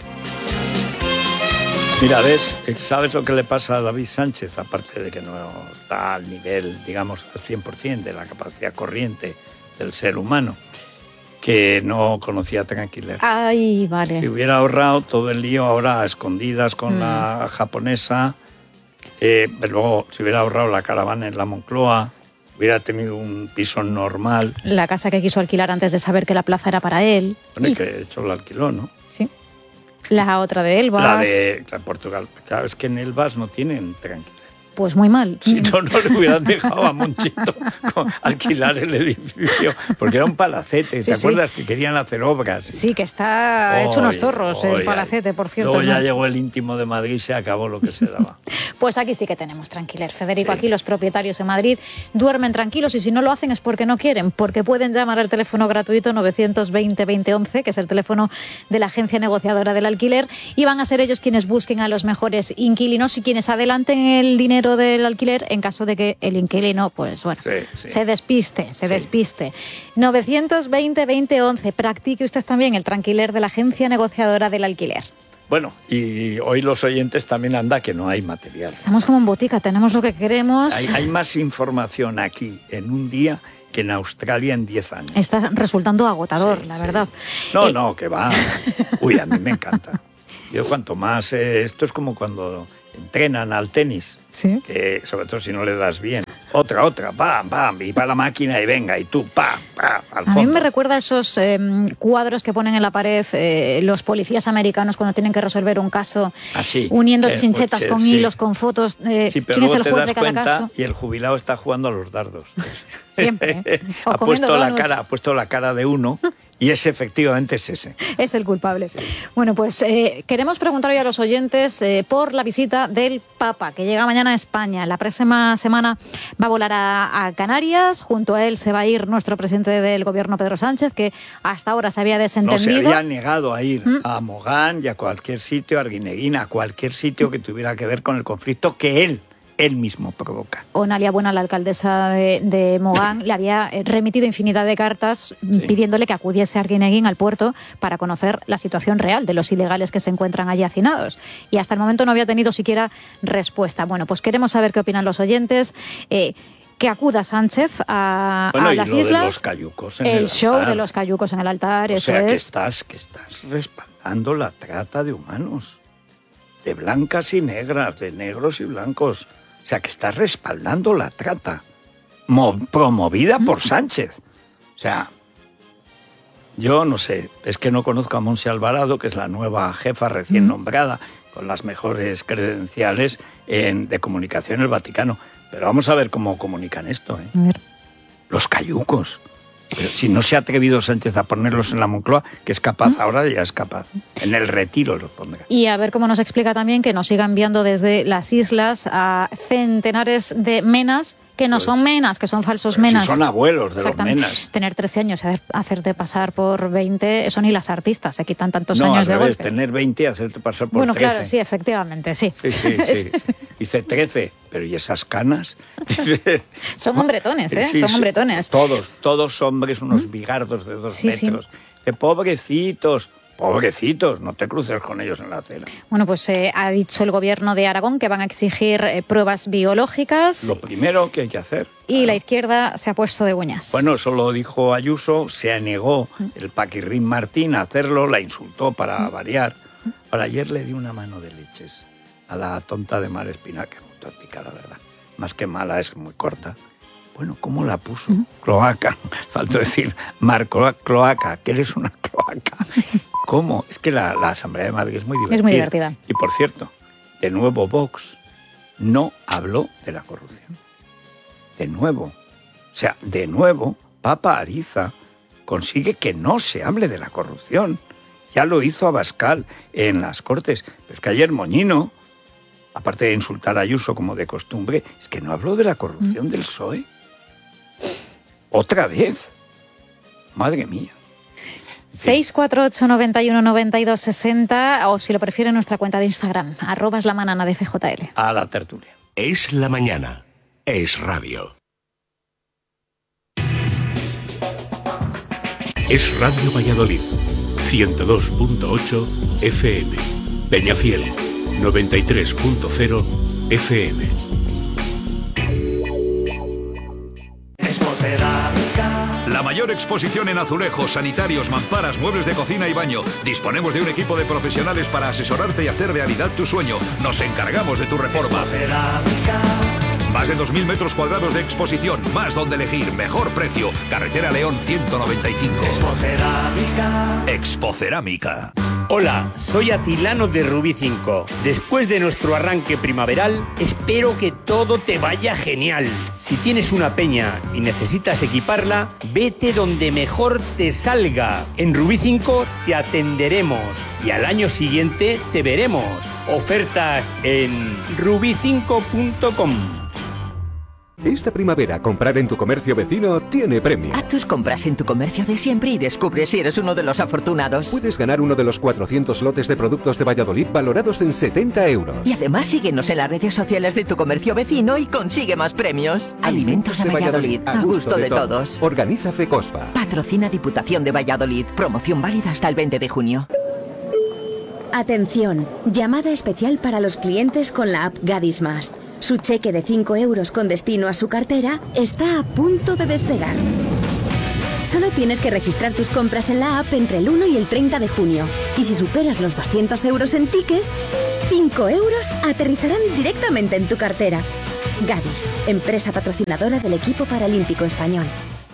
Mira, ¿ves? ¿Sabes lo que le pasa a David Sánchez? Aparte de que no está al nivel, digamos, al cien por ciento de la capacidad corriente del ser humano, que no conocía tranquilidad. Ay, vale. Si hubiera ahorrado todo el lío ahora a escondidas con mm. la japonesa, eh, pero luego si hubiera ahorrado la caravana en la Moncloa, hubiera tenido un piso normal. La casa que quiso alquilar antes de saber que la plaza era para él. Bueno, y que de hecho la alquiló, ¿no? Sí. La otra de Elbas. La de la Portugal. Claro, es que en Elbas no tienen tranquilidad. Pues muy mal. Si no, no le hubieran dejado a Monchito alquilar el edificio, porque era un palacete, ¿te sí, acuerdas? sí. Que querían hacer obras. Sí, que está Oy, hecho unos zorros oy, el palacete, por cierto. Luego ya ¿no? llegó el íntimo de Madrid y se acabó lo que se daba. Pues aquí sí que tenemos tranquiler, Federico. Sí. Aquí los propietarios de Madrid duermen tranquilos y si no lo hacen es porque no quieren, porque pueden llamar al teléfono gratuito novecientos veinte veinte once, que es el teléfono de la agencia negociadora del alquiler, y van a ser ellos quienes busquen a los mejores inquilinos y quienes adelanten el dinero del alquiler en caso de que el inquilino, pues bueno, sí, sí. se despiste, se sí. despiste. novecientos veinte veinte once, practique usted también el tranquiler de la agencia negociadora del alquiler. Bueno, y hoy los oyentes también anda que no hay material. Estamos como en botica, tenemos lo que queremos. Hay, hay más información aquí en un día que en Australia en diez años. Está resultando agotador, sí, la verdad. Sí. No, eh... no, que va. Uy, a mí me encanta. Yo cuanto más, eh, esto es como cuando entrenan al tenis, ¿sí? Que sobre todo si no le das bien. Otra, otra, pam, pam, y va la máquina y venga, y tú, pam, pam, al fondo. A mí me recuerda esos eh, cuadros que ponen en la pared eh, los policías americanos cuando tienen que resolver un caso, ah, sí. uniendo eh, chinchetas pues, con sí. hilos, con fotos, eh, sí, pero quién es el te juez das de cada cuenta caso. Y el jubilado está jugando a los dardos. Siempre. ¿eh? ha, puesto la cara, ha puesto la cara de uno y ese efectivamente es ese. Es el culpable. Sí. Bueno, pues eh, queremos preguntar hoy a los oyentes eh, por la visita del Papa, que llega mañana a España. La próxima semana va a volar a, a Canarias. Junto a él se va a ir nuestro presidente del gobierno, Pedro Sánchez, que hasta ahora se había desentendido. No, se había negado a ir ¿Mm? a Mogán y a cualquier sitio, a Arguineguín, a cualquier sitio que tuviera que ver con el conflicto que él él mismo provoca. Onalia Buena, la alcaldesa de, de Mogán, le había remitido infinidad de cartas sí. pidiéndole que acudiese a Arguineguín, al puerto, para conocer la situación real de los ilegales que se encuentran allí hacinados. Y hasta el momento no había tenido siquiera respuesta. Bueno, pues queremos saber qué opinan los oyentes. Eh, que acuda Sánchez a, bueno, a las y lo islas. De los cayucos en el, el show altar. de los cayucos en el altar, o eso sea, es. que estás, que estás respaldando la trata de humanos, de blancas y negras, de negros y blancos. O sea, que está respaldando la trata, promovida por Sánchez. O sea, yo no sé, es que no conozco a Montse Alvarado, que es la nueva jefa recién nombrada, con las mejores credenciales en, de comunicación en el Vaticano. Pero vamos a ver cómo comunican esto, ¿eh? A ver. Los cayucos. Pero si no se ha atrevido Sánchez a ponerlos en la Moncloa, que es capaz, ¿Mm? ahora ya es capaz. En el Retiro los pondrá. Y a ver cómo nos explica también que nos siga enviando desde las islas a centenares de menas, que no pues, son menas, que son falsos menas. Si son abuelos de los menas. Tener trece años y hacerte pasar por veinte, eso ni las artistas se quitan tantos no, años al de revés, golpe. Tener veinte y hacerte pasar por bueno, trece. Bueno, claro, sí, efectivamente, sí. Sí, sí, sí. Dice trece, pero ¿y esas canas? Son hombretones, ¿eh? Sí, son hombretones. Todos, todos hombres, unos bigardos de dos sí, metros. Sí. De pobrecitos. Pobrecitos, no te cruces con ellos en la acera. Bueno, pues eh, ha dicho el gobierno de Aragón que van a exigir eh, pruebas biológicas. Lo primero que hay que hacer. Y claro. La izquierda se ha puesto de uñas. Bueno, eso lo dijo Ayuso, se negó el Paquirrín Martín a hacerlo, la insultó para variar. Para ayer le di una mano de leches a la tonta de Mar Espinal, que es muy tótica, la verdad. Más que mala, es muy corta. Bueno, ¿cómo la puso? Uh-huh. Cloaca. Faltó decir, Marco, cloaca, que eres una cloaca. ¿Cómo? Es que la, la Asamblea de Madrid es muy divertida. Es muy divertida. Y por cierto, de nuevo Vox no habló de la corrupción. De nuevo. O sea, de nuevo, Papa Ariza consigue que no se hable de la corrupción. Ya lo hizo Abascal en las Cortes. Pero es que ayer Moñino, aparte de insultar a Ayuso como de costumbre, es que no habló de la corrupción ¿Mm? del P S O E. Otra vez. Madre mía. seis cuatro ocho, noventa y uno, noventa y dos, sesenta o si lo prefiere nuestra cuenta de Instagram, arroba es la manana de F J L. A la tertulia. Es la mañana. Es radio. Es Radio Valladolid. ciento dos punto ocho F M. Peñafiel. noventa y tres punto cero F M. La mayor exposición en azulejos, sanitarios, mamparas, muebles de cocina y baño. Disponemos de un equipo de profesionales para asesorarte y hacer realidad tu sueño. Nos encargamos de tu reforma. Más de dos mil metros cuadrados de exposición, más donde elegir, mejor precio. Carretera León ciento noventa y cinco. Expocerámica. Expocerámica. Hola, soy Atilano de Rubí cinco. Después de nuestro arranque primaveral, espero que todo te vaya genial. Si tienes una peña y necesitas equiparla, vete donde mejor te salga. En Rubí cinco te atenderemos y al año siguiente te veremos. Ofertas en rubí cinco punto com. Esta primavera, comprar en tu comercio vecino tiene premio. Haz tus compras en tu comercio de siempre y descubre si eres uno de los afortunados. Puedes ganar uno de los cuatrocientos lotes de productos de Valladolid valorados en setenta euros. Y además síguenos en las redes sociales de tu comercio vecino y consigue más premios. Alimentos de Valladolid, a gusto de todos. Organiza FECOSPA. Patrocina Diputación de Valladolid. Promoción válida hasta el veinte de junio. Atención, llamada especial para los clientes con la app Gadis Más. Su cheque de cinco euros con destino a su cartera está a punto de despegar. Solo tienes que registrar tus compras en la app entre el uno y el treinta de junio. Y si superas los doscientos euros en tickets, cinco euros aterrizarán directamente en tu cartera. Gadis, empresa patrocinadora del equipo paralímpico español.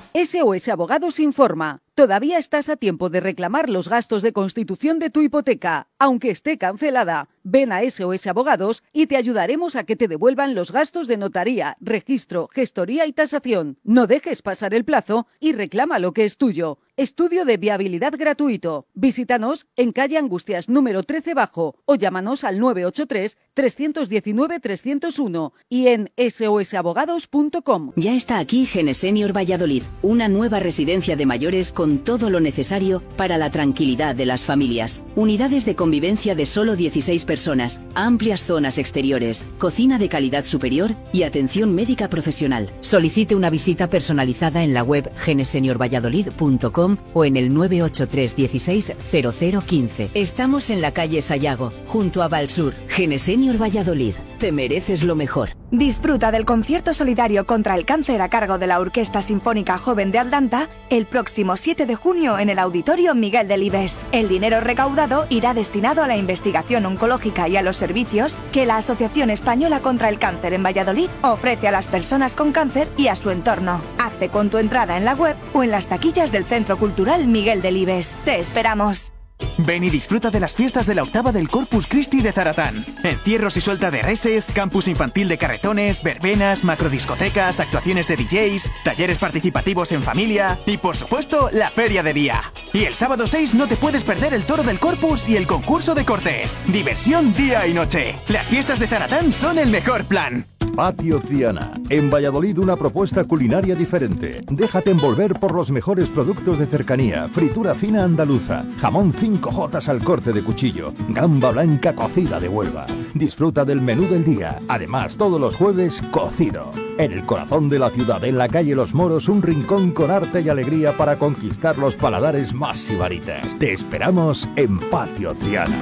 S O S Abogados informa. Todavía estás a tiempo de reclamar los gastos de constitución de tu hipoteca, aunque esté cancelada. Ven a S O S Abogados y te ayudaremos a que te devuelvan los gastos de notaría, registro, gestoría y tasación. No dejes pasar el plazo y reclama lo que es tuyo. Estudio de viabilidad gratuito. Visítanos en calle Angustias número trece bajo o llámanos al nueve ocho tres, tres uno nueve, tres cero uno y en s o s abogados punto com. Ya está aquí Genesenior Valladolid, una nueva residencia de mayores con todo lo necesario para la tranquilidad de las familias. Unidades de convivencia de solo dieciséis personas, amplias zonas exteriores, cocina de calidad superior y atención médica profesional. Solicite una visita personalizada en la web genesenior valladolid punto com o en el nueve ocho tres dieciséis cero cero quince. Estamos en la calle Sayago, junto a Valsur. Genesenior Valladolid, te mereces lo mejor. Disfruta del concierto solidario contra el cáncer a cargo de la Orquesta Sinfónica Joven de Aldanta el próximo siete de junio en el Auditorio Miguel Delibes. El dinero recaudado irá destinado a la investigación oncológica y a los servicios que la Asociación Española contra el Cáncer en Valladolid ofrece a las personas con cáncer y a su entorno. Hazte con tu entrada en la web o en las taquillas del Centro Cultural Miguel Delibes. ¡Te esperamos! Ven y disfruta de las fiestas de la octava del Corpus Christi de Zaratán. Encierros y suelta de reses, campus infantil de carretones, verbenas, macrodiscotecas, actuaciones de D Js, talleres participativos en familia y, por supuesto, la feria de día. Y el sábado seis no te puedes perder el toro del Corpus y el concurso de cortes. Diversión día y noche. Las fiestas de Zaratán son el mejor plan. Patio Triana. En Valladolid una propuesta culinaria diferente. Déjate envolver por los mejores productos de cercanía. Fritura fina andaluza. Jamón cinco jotas al corte de cuchillo. Gamba blanca cocida de Huelva. Disfruta del menú del día. Además, todos los jueves, cocido. En el corazón de la ciudad, en la calle Los Moros, un rincón con arte y alegría para conquistar los paladares más sibaritas. Te esperamos en Patio Triana.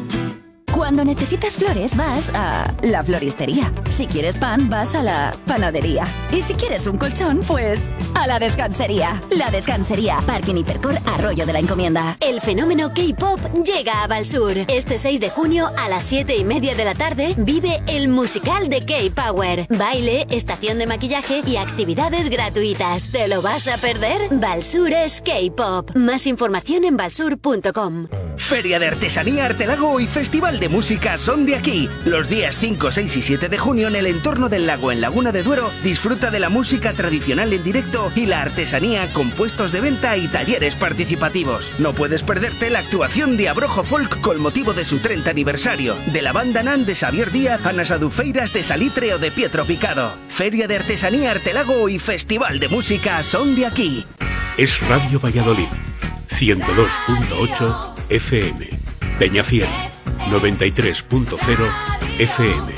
Cuando necesitas flores, vas a la floristería. Si quieres pan, vas a la panadería. Y si quieres un colchón, pues a la descansería. La descansería, Parking Hipercor, Arroyo de la Encomienda. El fenómeno K-pop llega a Valsur. Este seis de junio a las siete y media de la tarde vive el musical de K-Power. Baile, estación de maquillaje y actividades gratuitas. ¿Te lo vas a perder? Valsur es K-pop. Más información en valsur punto com. Feria de Artesanía Artelago y Festival de Música son de aquí. Los días cinco, seis y siete de junio en el entorno del lago en Laguna de Duero, disfruta de la música tradicional en directo y la artesanía con puestos de venta y talleres participativos. No puedes perderte la actuación de Abrojo Folk con motivo de su treinta aniversario, de la banda Nan de Xavier Díaz a las adufeiras de Salitre o de Pietro Picado. Feria de Artesanía Artelago y Festival de Música son de aquí. Es Radio Valladolid, ciento dos punto ocho F M. Peñafiel, noventa y tres punto cero F M.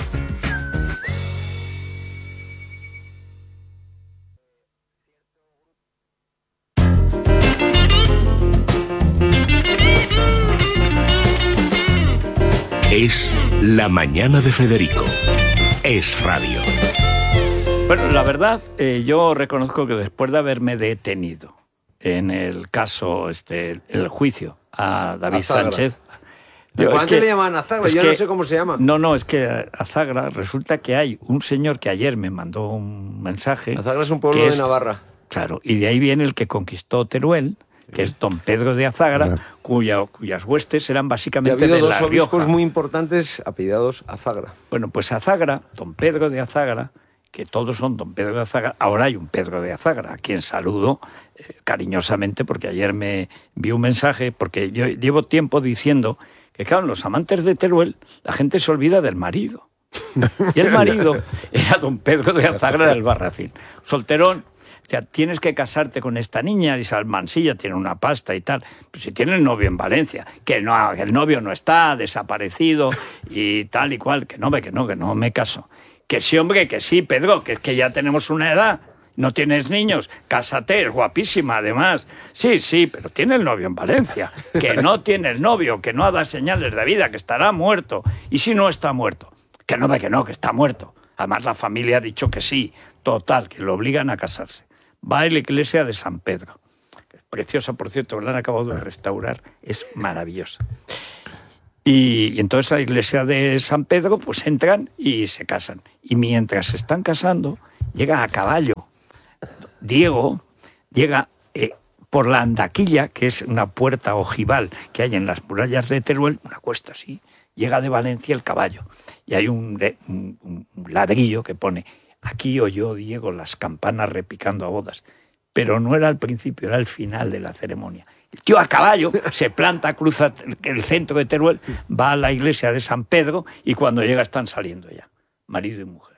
Es La Mañana de Federico. Es radio. Bueno, la verdad, eh, yo reconozco que después de haberme detenido en el caso, este, el juicio a David Azagra. Sánchez. Yo, ¿Antes que, le llamaban Azagra? Yo que, no sé cómo se llama. No, no, es que Azagra, resulta que hay un señor que ayer me mandó un mensaje. Azagra es un pueblo de es, Navarra. Claro, y de ahí viene el que conquistó Teruel, que es don Pedro de Azagra, cuya, cuyas huestes eran básicamente y ha habido de La dos obispos Rioja. muy importantes apellidados Azagra. Bueno, pues Azagra, don Pedro de Azagra, que todos son don Pedro de Azagra, ahora hay un Pedro de Azagra, a quien saludo eh, cariñosamente, porque ayer me vi un mensaje, porque yo llevo tiempo diciendo que, claro, en los amantes de Teruel, la gente se olvida del marido. Y el marido era don Pedro de Azagra del Barracín. Solterón, o sea, tienes que casarte con esta niña, y Salmansilla tiene una pasta y tal. Pues si tiene el novio en Valencia, que no, que el novio no está, desaparecido y tal y cual, que no, que no, que no me caso. Que sí, hombre, que sí, Pedro, que, que ya tenemos una edad, no tienes niños, cásate, es guapísima además. Sí, sí, pero tiene el novio en Valencia, que no tiene el novio, que no ha dado señales de vida, que estará muerto. Y si no está muerto, que no, que no, que está muerto. Además la familia ha dicho que sí, total, que lo obligan a casarse. Va a la iglesia de San Pedro, que es preciosa, por cierto, la han acabado de restaurar, es maravillosa. Y, y entonces a la iglesia de San Pedro pues entran y se casan. Y mientras se están casando, llega a caballo. Diego llega eh, por la Andaquilla, que es una puerta ojival que hay en las murallas de Teruel, una cuesta así, llega de Valencia el caballo. Y hay un, un, un ladrillo que pone, aquí oyó Diego las campanas repicando a bodas. Pero no era al principio, era al final de la ceremonia. El tío a caballo se planta, cruza el centro de Teruel, va a la iglesia de San Pedro y cuando llega están saliendo ya, marido y mujer.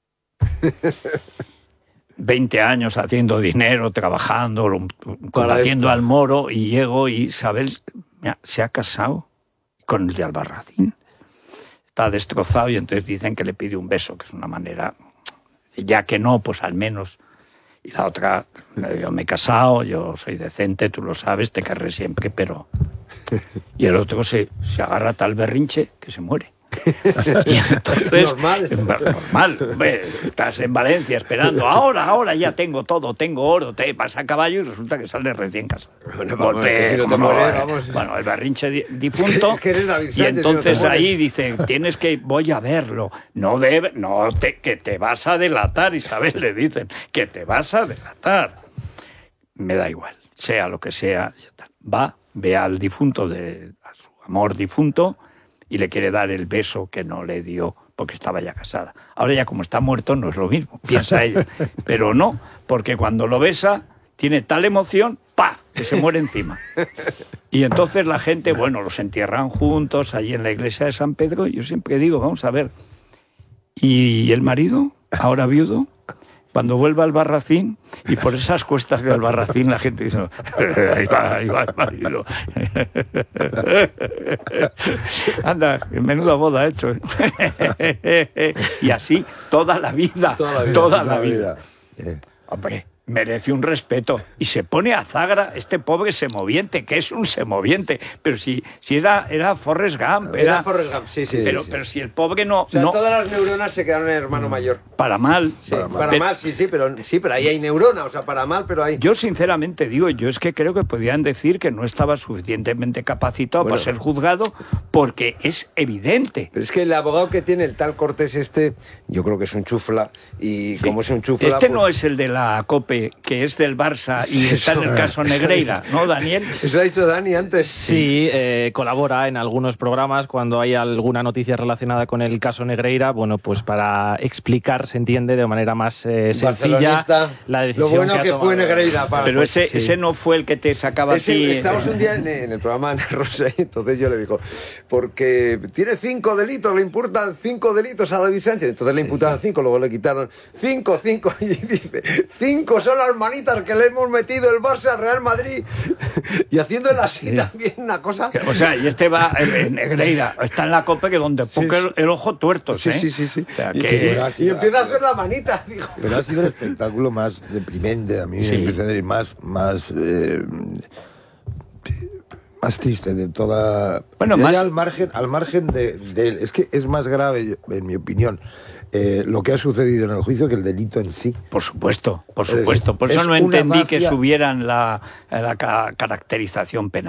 veinte años haciendo dinero, trabajando, combatiendo al moro, y llego y Isabel mira, se ha casado con el de Albarracín. Está destrozado y entonces dicen que le pide un beso, que es una manera, ya que no, pues al menos... Y la otra, yo me he casado, yo soy decente, tú lo sabes, te querré siempre, pero... Y el otro se, se agarra a tal berrinche que se muere. Y entonces, normal. Normal. Ve, estás en Valencia esperando, ahora, ahora ya tengo todo, tengo oro, te vas a caballo y resulta que sales recién casado. Bueno, vamos, Golpe, si no te mueres, vamos. Bueno, el berrinche di, difunto. Es que, es que eres David Sánchez, y entonces si no ahí dice, tienes que, voy a verlo. No debe, no te, que te vas a delatar, Isabel, le dicen, que te vas a delatar. Me da igual, sea lo que sea. Va, ve al difunto, de, a su amor difunto, y le quiere dar el beso que no le dio porque estaba ya casada. Ahora ya como está muerto no es lo mismo, piensa ella. Pero no, porque cuando lo besa tiene tal emoción, ¡pa!, que se muere encima. Y entonces la gente, bueno, los entierran juntos allí en la iglesia de San Pedro, y yo siempre digo, vamos a ver, ¿y el marido, ahora viudo? Cuando vuelva al Barracín, y por esas cuestas de Albarracín la gente dice, ahí va, ahí va el marido. Anda, menuda boda ha hecho. Y así toda la vida, toda la vida. Toda la vida. vida. Hombre, merece un respeto. Y se pone a Azagra, este pobre semoviente, que es un semoviente. Pero si, si era, era Forrest Gump. Era, era Forrest Gump, sí, sí. Pero, sí, sí. pero si el pobre no... O sea, no, todas las neuronas se quedaron en el hermano mayor. Para mal. Sí, para, para mal, sí, sí, pero sí, pero ahí hay neurona, o sea, para mal, pero hay... Yo sinceramente digo, yo es que creo que podían decir que no estaba suficientemente capacitado bueno, para ser juzgado, porque es evidente. Pero es que el abogado que tiene el tal Cortés este, yo creo que es un chufla, y sí. como es un chufla... Este pues... no es el de la COPE, que es del Barça y sí, está en el caso Negreira, ¿no, Daniel? Eso ha dicho Dani antes. Sí, eh, colabora en algunos programas cuando hay alguna noticia relacionada con el caso Negreira, bueno, pues para explicar, se entiende, de manera más eh, sencilla la decisión lo bueno que, ha que tomado. Fue Negreira. Para, Pero pues, ese, sí. ese no fue el que te sacaba ese, así... Estábamos un día en, en el programa de Rosa y entonces yo le digo, porque tiene cinco delitos, le imputan cinco delitos a David Sánchez, entonces le imputaban cinco, luego le quitaron cinco, cinco, y dice, cinco son las manitas que le hemos metido el Barça al Real Madrid, y haciéndole así sí. también una cosa... O sea, y este va en Negreira, está en la COPE que donde sí, ponga sí. el, el ojo tuerto, sí, ¿eh? Sí, sí, sí. O sea, y, que... y empieza a hacer la manita, digo. Pero ha sido el espectáculo más deprimente, a mí sí. me parece decir, más, más, eh, más triste de toda... Bueno, más... al margen, al margen de, de él. Es que es más grave, en mi opinión, Eh, lo que ha sucedido en el juicio que el delito en sí. Por supuesto, por supuesto. Por eso no entendí mafia... que subieran la, la ca caracterización penal.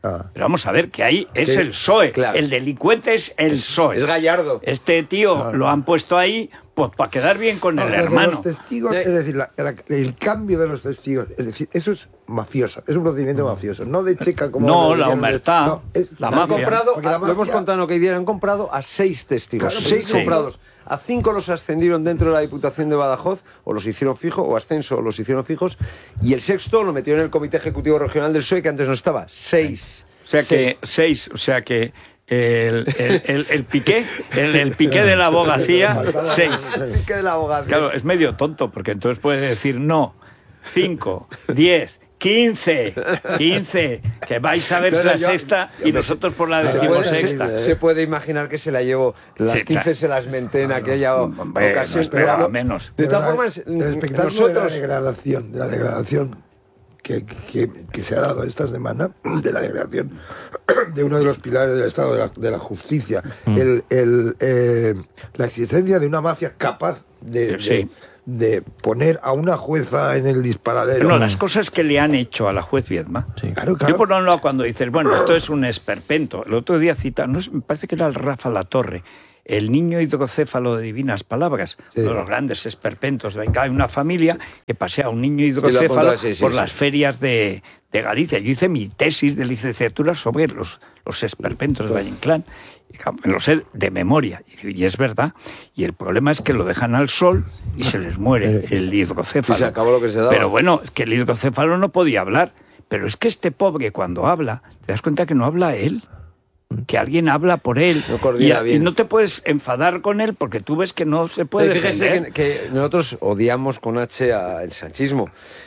Ah. Pero vamos a ver, que ahí es Sí, el P S O E. claro. El delincuente es el P S O E. Es Gallardo. Este tío Claro. lo han puesto ahí pues para quedar bien con el No, desde hermano. Los testigos, es decir, la- la- el cambio de los testigos, es decir, eso es mafioso, es un procedimiento mafioso, no de checa como... No, los la de- omertá, no, es la Han mafia. comprado, Porque la lo hemos mafia- contado en lo que dieron, han comprado a seis testigos. Claro, seis sí. comprados. A cinco los ascendieron dentro de la Diputación de Badajoz, o los hicieron fijo, o ascenso, o los hicieron fijos. Y el sexto lo metieron en el Comité Ejecutivo Regional del P S O E, que antes no estaba. Seis. O sea que seis, o sea que el, el, el, el piqué, el, el piqué de la abogacía, seis. El pique de la abogacía. Claro, es medio tonto, porque entonces puede decir no, cinco, diez, quince, quince, que vais a ver No, no, la yo- sexta y nosotros por la Se decimosexta. puede, se, se puede imaginar que se la llevó. Las Sí, quince claro. se las menté en aquella o- Hombre, ocasión. no esperaba pero- menos. De todas verdad, formas, el espectáculo de la nosotros... degradación, de la degradación que, que, que se ha dado esta semana, de la degradación de uno de los pilares del Estado, de la, de la justicia, Mm. el, el, eh, la existencia de una mafia capaz de, Sí. de, de poner a una jueza en el disparadero. No, las cosas que le han hecho a la juez Viedma. Claro, claro. Yo por un lado cuando dices, bueno, esto es un esperpento. El otro día cita, no, sé, me parece que era el Rafa Latorre, el niño hidrocéfalo de Divinas Palabras, Sí. uno de los grandes esperpentos. Venga, hay una familia que pasea a un niño hidrocéfalo apunta, sí, sí, por sí. las ferias de, de Galicia. Yo hice mi tesis de licenciatura sobre los, los esperpentos de Valle Inclán. Y, claro, me lo sé de memoria, y, y es verdad. Y el problema es que lo dejan al sol y se les muere el hidrocéfalo. Y se acabó lo que se daba. Pero bueno, es que el hidrocéfalo no podía hablar. Pero es que este pobre cuando habla, te das cuenta que no habla él. Que alguien habla por él. No coordina y, bien. y no te puedes enfadar con él porque tú ves que no se puede Pero fíjese defender. que, que nosotros odiamos con H al sanchismo,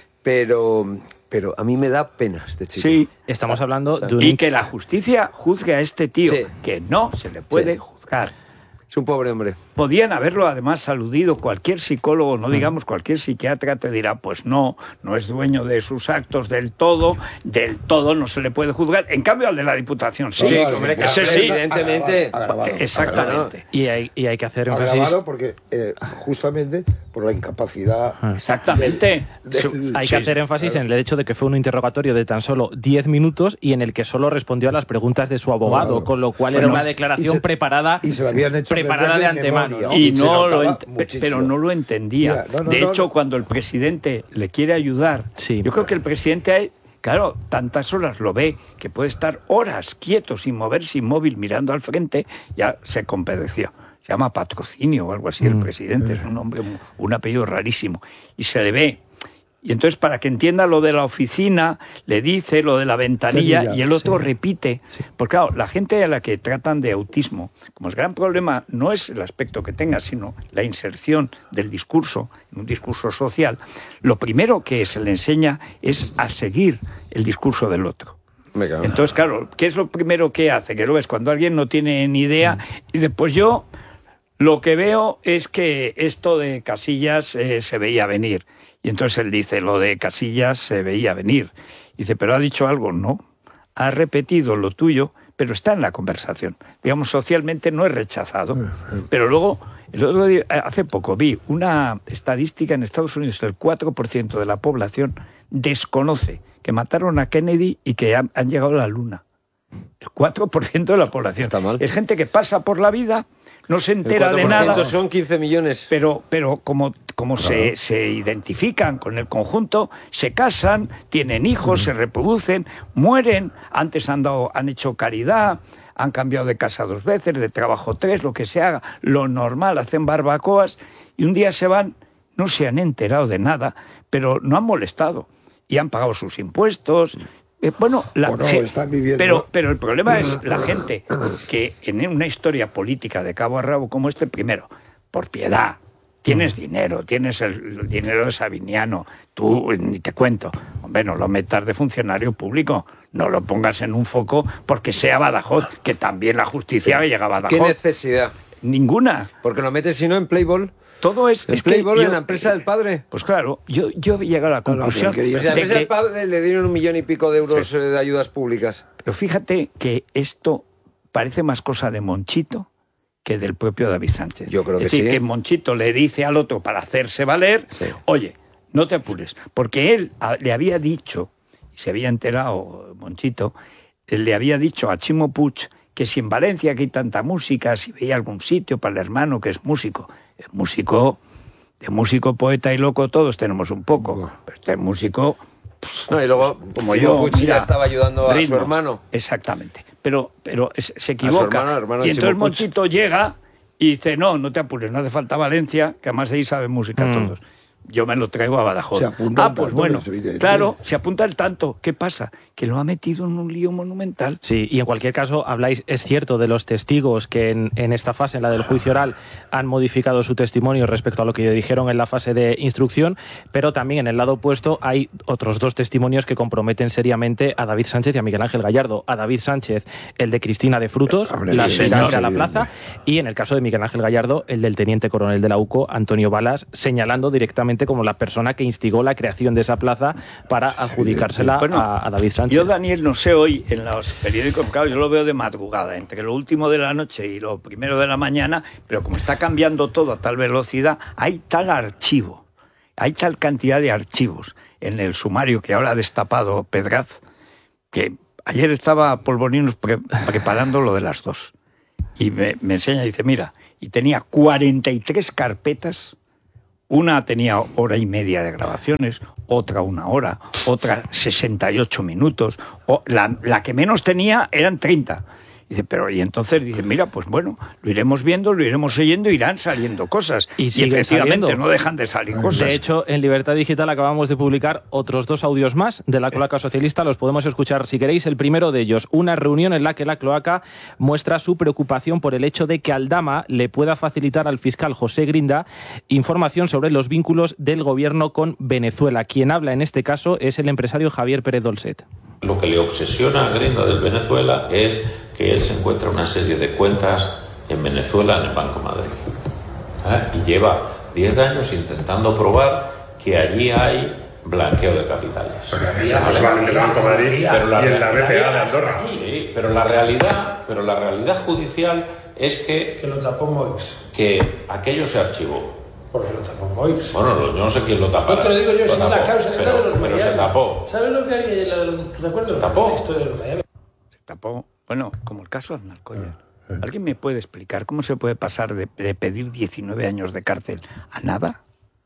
pero, pero a mí me da pena este chico. Sí. Estamos hablando de un... Y que la justicia juzgue a este tío, Sí. que no se le puede Sí. juzgar. Es un pobre hombre. Podían haberlo además aludido cualquier psicólogo, no digamos cualquier psiquiatra, te dirá, pues no, no es dueño de sus actos del todo, del todo no se le puede juzgar. En cambio al de la Diputación, sí, Sí, Vale, hombre, vale, ese vale, sí. evidentemente. agravado, agravado, Exactamente. Y hay, y hay que hacer énfasis... Agravado porque eh, justamente por la incapacidad. Exactamente. del- Hay sí, que hacer énfasis en el hecho de que fue un interrogatorio de tan solo diez minutos y en el que solo respondió a las preguntas de su abogado, Claro. con lo cual Bueno, era una y declaración se- preparada, y se lo habían hecho preparada aprender de de antemano. memoria, ¿no? Y se no lo notaba ent- muchísimo. pero no lo entendía. Ya, no, no, de no, hecho, no. cuando el presidente le quiere ayudar, Sí. yo creo que el presidente, claro, tantas horas lo ve, que puede estar horas quieto, sin moverse, inmóvil, mirando al frente, ya se compadeció. Se llama Patrocinio o algo así, el Mm. presidente, es un nombre, un apellido rarísimo. Y se le ve. Y entonces, para que entienda lo de la oficina, le dice lo de la ventanilla Ventanilla, y el otro sí. repite. Porque claro, la gente a la que tratan de autismo, como el gran problema no es el aspecto que tenga, sino la inserción del discurso, en un discurso social, lo primero que se le enseña es a seguir el discurso del otro. Me cago. Entonces, claro, ¿qué es lo primero que hace? Que lo ves cuando alguien no tiene ni idea y después yo lo que veo es que esto de Casillas eh, se veía venir. Y entonces él dice, lo de Casillas se veía venir. Dice, pero ha dicho algo, no. Ha repetido lo tuyo, pero está en la conversación. Digamos, socialmente no es rechazado. Pero luego, el otro día, hace poco vi una estadística en Estados Unidos, el cuatro por ciento de la población desconoce que mataron a Kennedy y que han, han llegado a la Luna. El cuatro por ciento de la población. Está mal. Es gente que pasa por la vida, no se entera de El cuatro por ciento nada. son quince millones. Pero, pero como, como se, se identifican con el conjunto, se casan, tienen hijos, se reproducen, mueren, antes han, dado, han hecho caridad, han cambiado de casa dos veces, de trabajo tres, lo que se haga, lo normal, hacen barbacoas, y un día se van, no se han enterado de nada, pero no han molestado, y han pagado sus impuestos. Eh, bueno, la, O no, ge- están viviendo- pero, pero el problema es la gente que en una historia política de cabo a rabo como este, primero, por piedad, tienes dinero, tienes el, el dinero de Sabiniano, tú eh, ni te cuento, hombre, no lo metas de funcionario público, no lo pongas en un foco porque sea Badajoz, que también la justicia llega a Badajoz. ¿Qué necesidad? Ninguna. Porque lo metes si no en Playboy. Todo es... En es que Playboy, yo- en la empresa del padre. Pues claro, yo, yo he llegado a la conclusión Pues a la de empresa del que... padre le dieron un millón y pico de euros Sí. eh, de ayudas públicas. Pero fíjate que esto parece más cosa de Monchito que del propio David Sánchez. Yo creo que es decir, sí. que Monchito le dice al otro para hacerse valer, oye, no te apures, porque él a- le había dicho, y se había enterado Monchito, le había dicho a Chimo Puig que si en Valencia que hay tanta música, si veía algún sitio para el hermano que es músico. Es músico, de músico, poeta y loco todos tenemos un poco, pero este músico... No, y luego, como Chimo yo, Puig ya estaba ayudando a ritmo, su hermano. Exactamente, pero, pero se equivoca. A su hermano, hermano y de entonces Chimo Puig. Monchito llega y dice, no, no te apures, no hace falta Valencia, que además ahí saben música Mm. todos. Yo me lo traigo a Badajoz. Se apunta ah, al pues tanto, bueno, es evidente. claro, se apunta al tanto. ¿Qué pasa? Que lo ha metido en un lío monumental. Sí, y en cualquier caso, habláis, es cierto, de los testigos que en, en esta fase, en la del juicio oral, han modificado su testimonio respecto a lo que dijeron en la fase de instrucción, pero también en el lado opuesto hay otros dos testimonios que comprometen seriamente a David Sánchez y a Miguel Ángel Gallardo. A David Sánchez, el de Cristina de Frutos, Hombre, la sí, aspirante señor, a la sí, plaza, y en el caso de Miguel Ángel Gallardo, el del teniente coronel de la U C O, Antonio Balas, señalando directamente como la persona que instigó la creación de esa plaza para adjudicársela Bueno, a, a David Sánchez. Yo, Daniel, no sé hoy en los periódicos, claro, yo lo veo de madrugada, entre lo último de la noche y lo primero de la mañana, pero como está cambiando todo a tal velocidad, hay tal archivo, hay tal cantidad de archivos en el sumario que ahora ha destapado Pedraz, que ayer estaba Polvorinos pre preparando lo de las dos. Y me, me enseña y dice, mira, y tenía cuarenta y tres carpetas. Una tenía hora y media de grabaciones, otra una hora, otra sesenta y ocho minutos, o la, la que menos tenía eran treinta. Dice, pero y entonces dice, mira, pues bueno, lo iremos viendo, lo iremos oyendo, irán saliendo cosas. Y, y efectivamente saliendo. no dejan de salir cosas. De hecho, en Libertad Digital acabamos de publicar otros dos audios más de la cloaca socialista. Los podemos escuchar si queréis. El primero de ellos, una reunión en la que la cloaca muestra su preocupación por el hecho de que Aldama le pueda facilitar al fiscal José Grinda información sobre los vínculos del gobierno con Venezuela. Quien habla en este caso es el empresario Javier Pérez Dolcet. Lo que le obsesiona a Grinda del Venezuela es que él se encuentra una serie de cuentas en Venezuela en el Banco Madrid. ¿Eh? Y lleva diez años intentando probar que allí hay blanqueo de capitales. Pero había, no solamente en el Banco Madrid pero la y en la B P A de Andorra. Sí, pero la realidad, pero la realidad judicial es que, que lo tapó Moix. Que aquello se archivó. Porque lo tapó Moix. Bueno, yo no sé quién lo tapó. No te lo digo yo, si es la causa, pero, de los pero se tapó. ¿Sabes lo que había? ¿Te acuerdas? ¿Tapó? La historia de los Miami. Se tapó. Bueno, como el caso Aznar Coller. ¿Alguien me puede explicar cómo se puede pasar de, de pedir diecinueve años de cárcel a nada?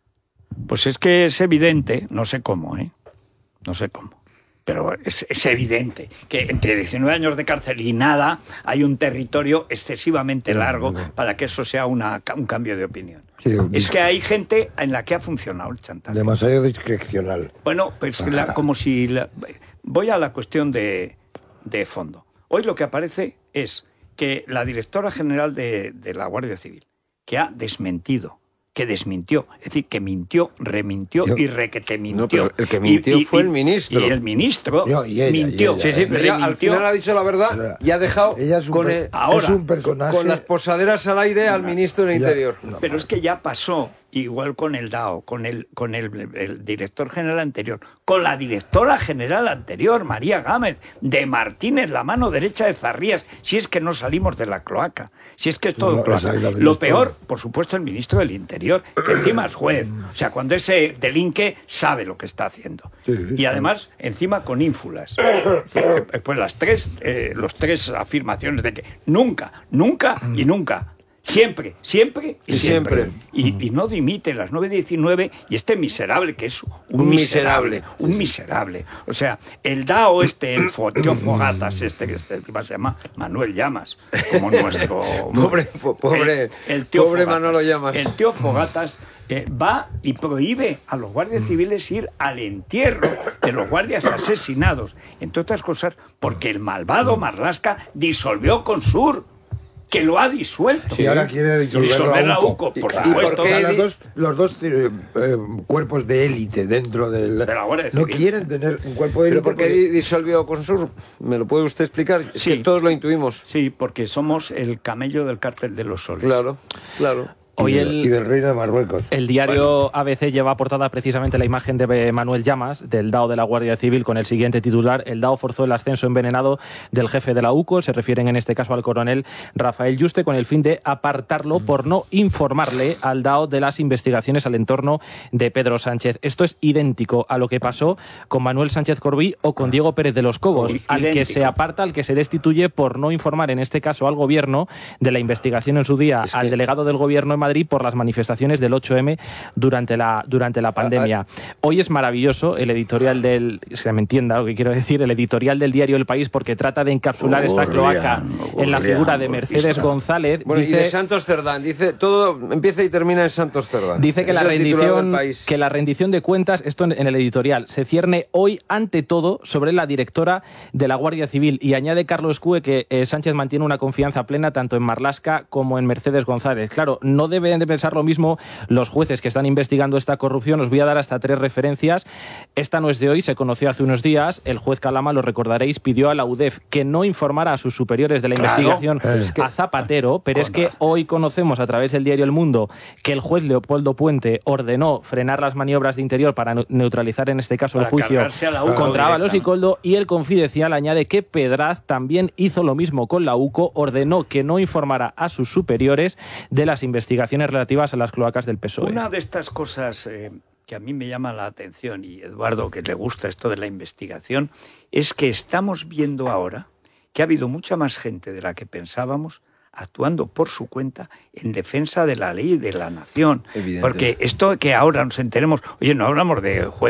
Pues es que es evidente, no sé cómo, ¿eh? No sé cómo. Pero es, es evidente que entre diecinueve años de cárcel y nada hay un territorio excesivamente largo para que eso sea una, un cambio de opinión. Sí, es que hay gente en la que ha funcionado el chantaje. Demasiado discrecional. Bueno, pues la, como si... La, voy a la cuestión de, de fondo. Hoy lo que aparece es que la directora general de, de la Guardia Civil, que ha desmentido, que desmintió, es decir, que mintió, remintió Yo, y requete mintió. No, pero el que mintió y, fue y, el ministro. Y el ministro Yo, y ella, mintió. Y ella, sí, sí, pero ella, al final ha dicho la verdad pero, y ha dejado ella es un, con, el, ahora, es un personaje, con las posaderas al aire al ministro del Interior. No, pero es que ya pasó, igual con el D A O, con el, con el, el director general anterior, con la directora general anterior, María Gámez, de Martínez, la mano derecha de Zarrías, si es que no salimos de la cloaca, si es que es todo no, cloaca. Lo peor, por supuesto, el ministro del Interior, que encima es juez, o sea, cuando ese delinque sabe lo que está haciendo. Sí, sí, y además, sí. encima con ínfulas. Pues las tres, eh, los tres afirmaciones de que nunca, nunca y nunca. Siempre, siempre y, y siempre. siempre. Y, y no dimite las nueve diecinueve y este miserable, que es un, un miserable, miserable, un miserable. O sea, el D A O este, el tío Fogatas este, que este, encima se llama Manuel Llamas, como nuestro... pobre, pobre, el, el tío pobre Fogatas, Manolo Llamas. El tío Fogatas eh, va y prohíbe a los guardias civiles ir al entierro de los guardias asesinados, entre otras cosas porque el malvado Marlaska disolvió Consur, que lo ha disuelto. Sí, ahora quiere disolver la U C O, por ¿Y, ¿Y por qué los dos, los dos eh, eh, cuerpos de élite dentro del... de la Guardia no quieren tener un cuerpo de élite? ¿Pero por qué porque... disolvió Consur? ¿Me lo puede usted explicar? Sí. Es que todos lo intuimos. Sí, porque somos el camello del cártel de los soles. Claro, claro. Hoy y, el, y del reino de Marruecos. El diario A B C lleva a portada precisamente la imagen de Manuel Llamas, del D A O de la Guardia Civil, con el siguiente titular: el D A O forzó el ascenso envenenado del jefe de la U C O. Se refieren en este caso al coronel Rafael Yuste, con el fin de apartarlo por no informarle al D A O de las investigaciones al entorno de Pedro Sánchez. Esto es idéntico a lo que pasó con Manuel Sánchez Corbí o con Diego Pérez de los Cobos, idéntico. Al que se aparta, al que se destituye por no informar, en este caso al gobierno, de la investigación en su día es que... al delegado del gobierno en Madrid por las manifestaciones del ocho eme durante la, durante la pandemia. Hoy es maravilloso el editorial del, se me entienda lo que quiero decir, el editorial del diario El País, porque trata de encapsular esta cloaca en la figura de Mercedes González. Bueno, dice, y de Santos Cerdán, dice, todo empieza y termina en Santos Cerdán. Dice que la, rendición, que la rendición de cuentas, esto en, en el editorial, se cierne hoy ante todo sobre la directora de la Guardia Civil, y añade Carlos Cue que eh, Sánchez mantiene una confianza plena tanto en Marlaska como en Mercedes González. Claro, no debe deben de pensar lo mismo los jueces que están investigando esta corrupción. Os voy a dar hasta tres referencias. Esta no es de hoy, se conoció hace unos días. El juez Calama, lo recordaréis, pidió a la U D E F que no informara a sus superiores de la claro, investigación es que... a Zapatero, pero es que hoy conocemos a través del diario El Mundo que el juez Leopoldo Puente ordenó frenar las maniobras de Interior para neutralizar en este caso para el juicio contra Ábalos y Koldo, y el Confidencial añade que Pedraz también hizo lo mismo con la U C O, ordenó que no informara a sus superiores de las investigaciones relativas a las cloacas del P S O E. Una de estas cosas eh, que a mí me llama la atención, y Eduardo, que le gusta esto de la investigación, es que estamos viendo ahora que ha habido mucha más gente de la que pensábamos actuando por su cuenta en defensa de la ley y de la nación. Porque esto que ahora nos enteremos, oye, no hablamos de jueces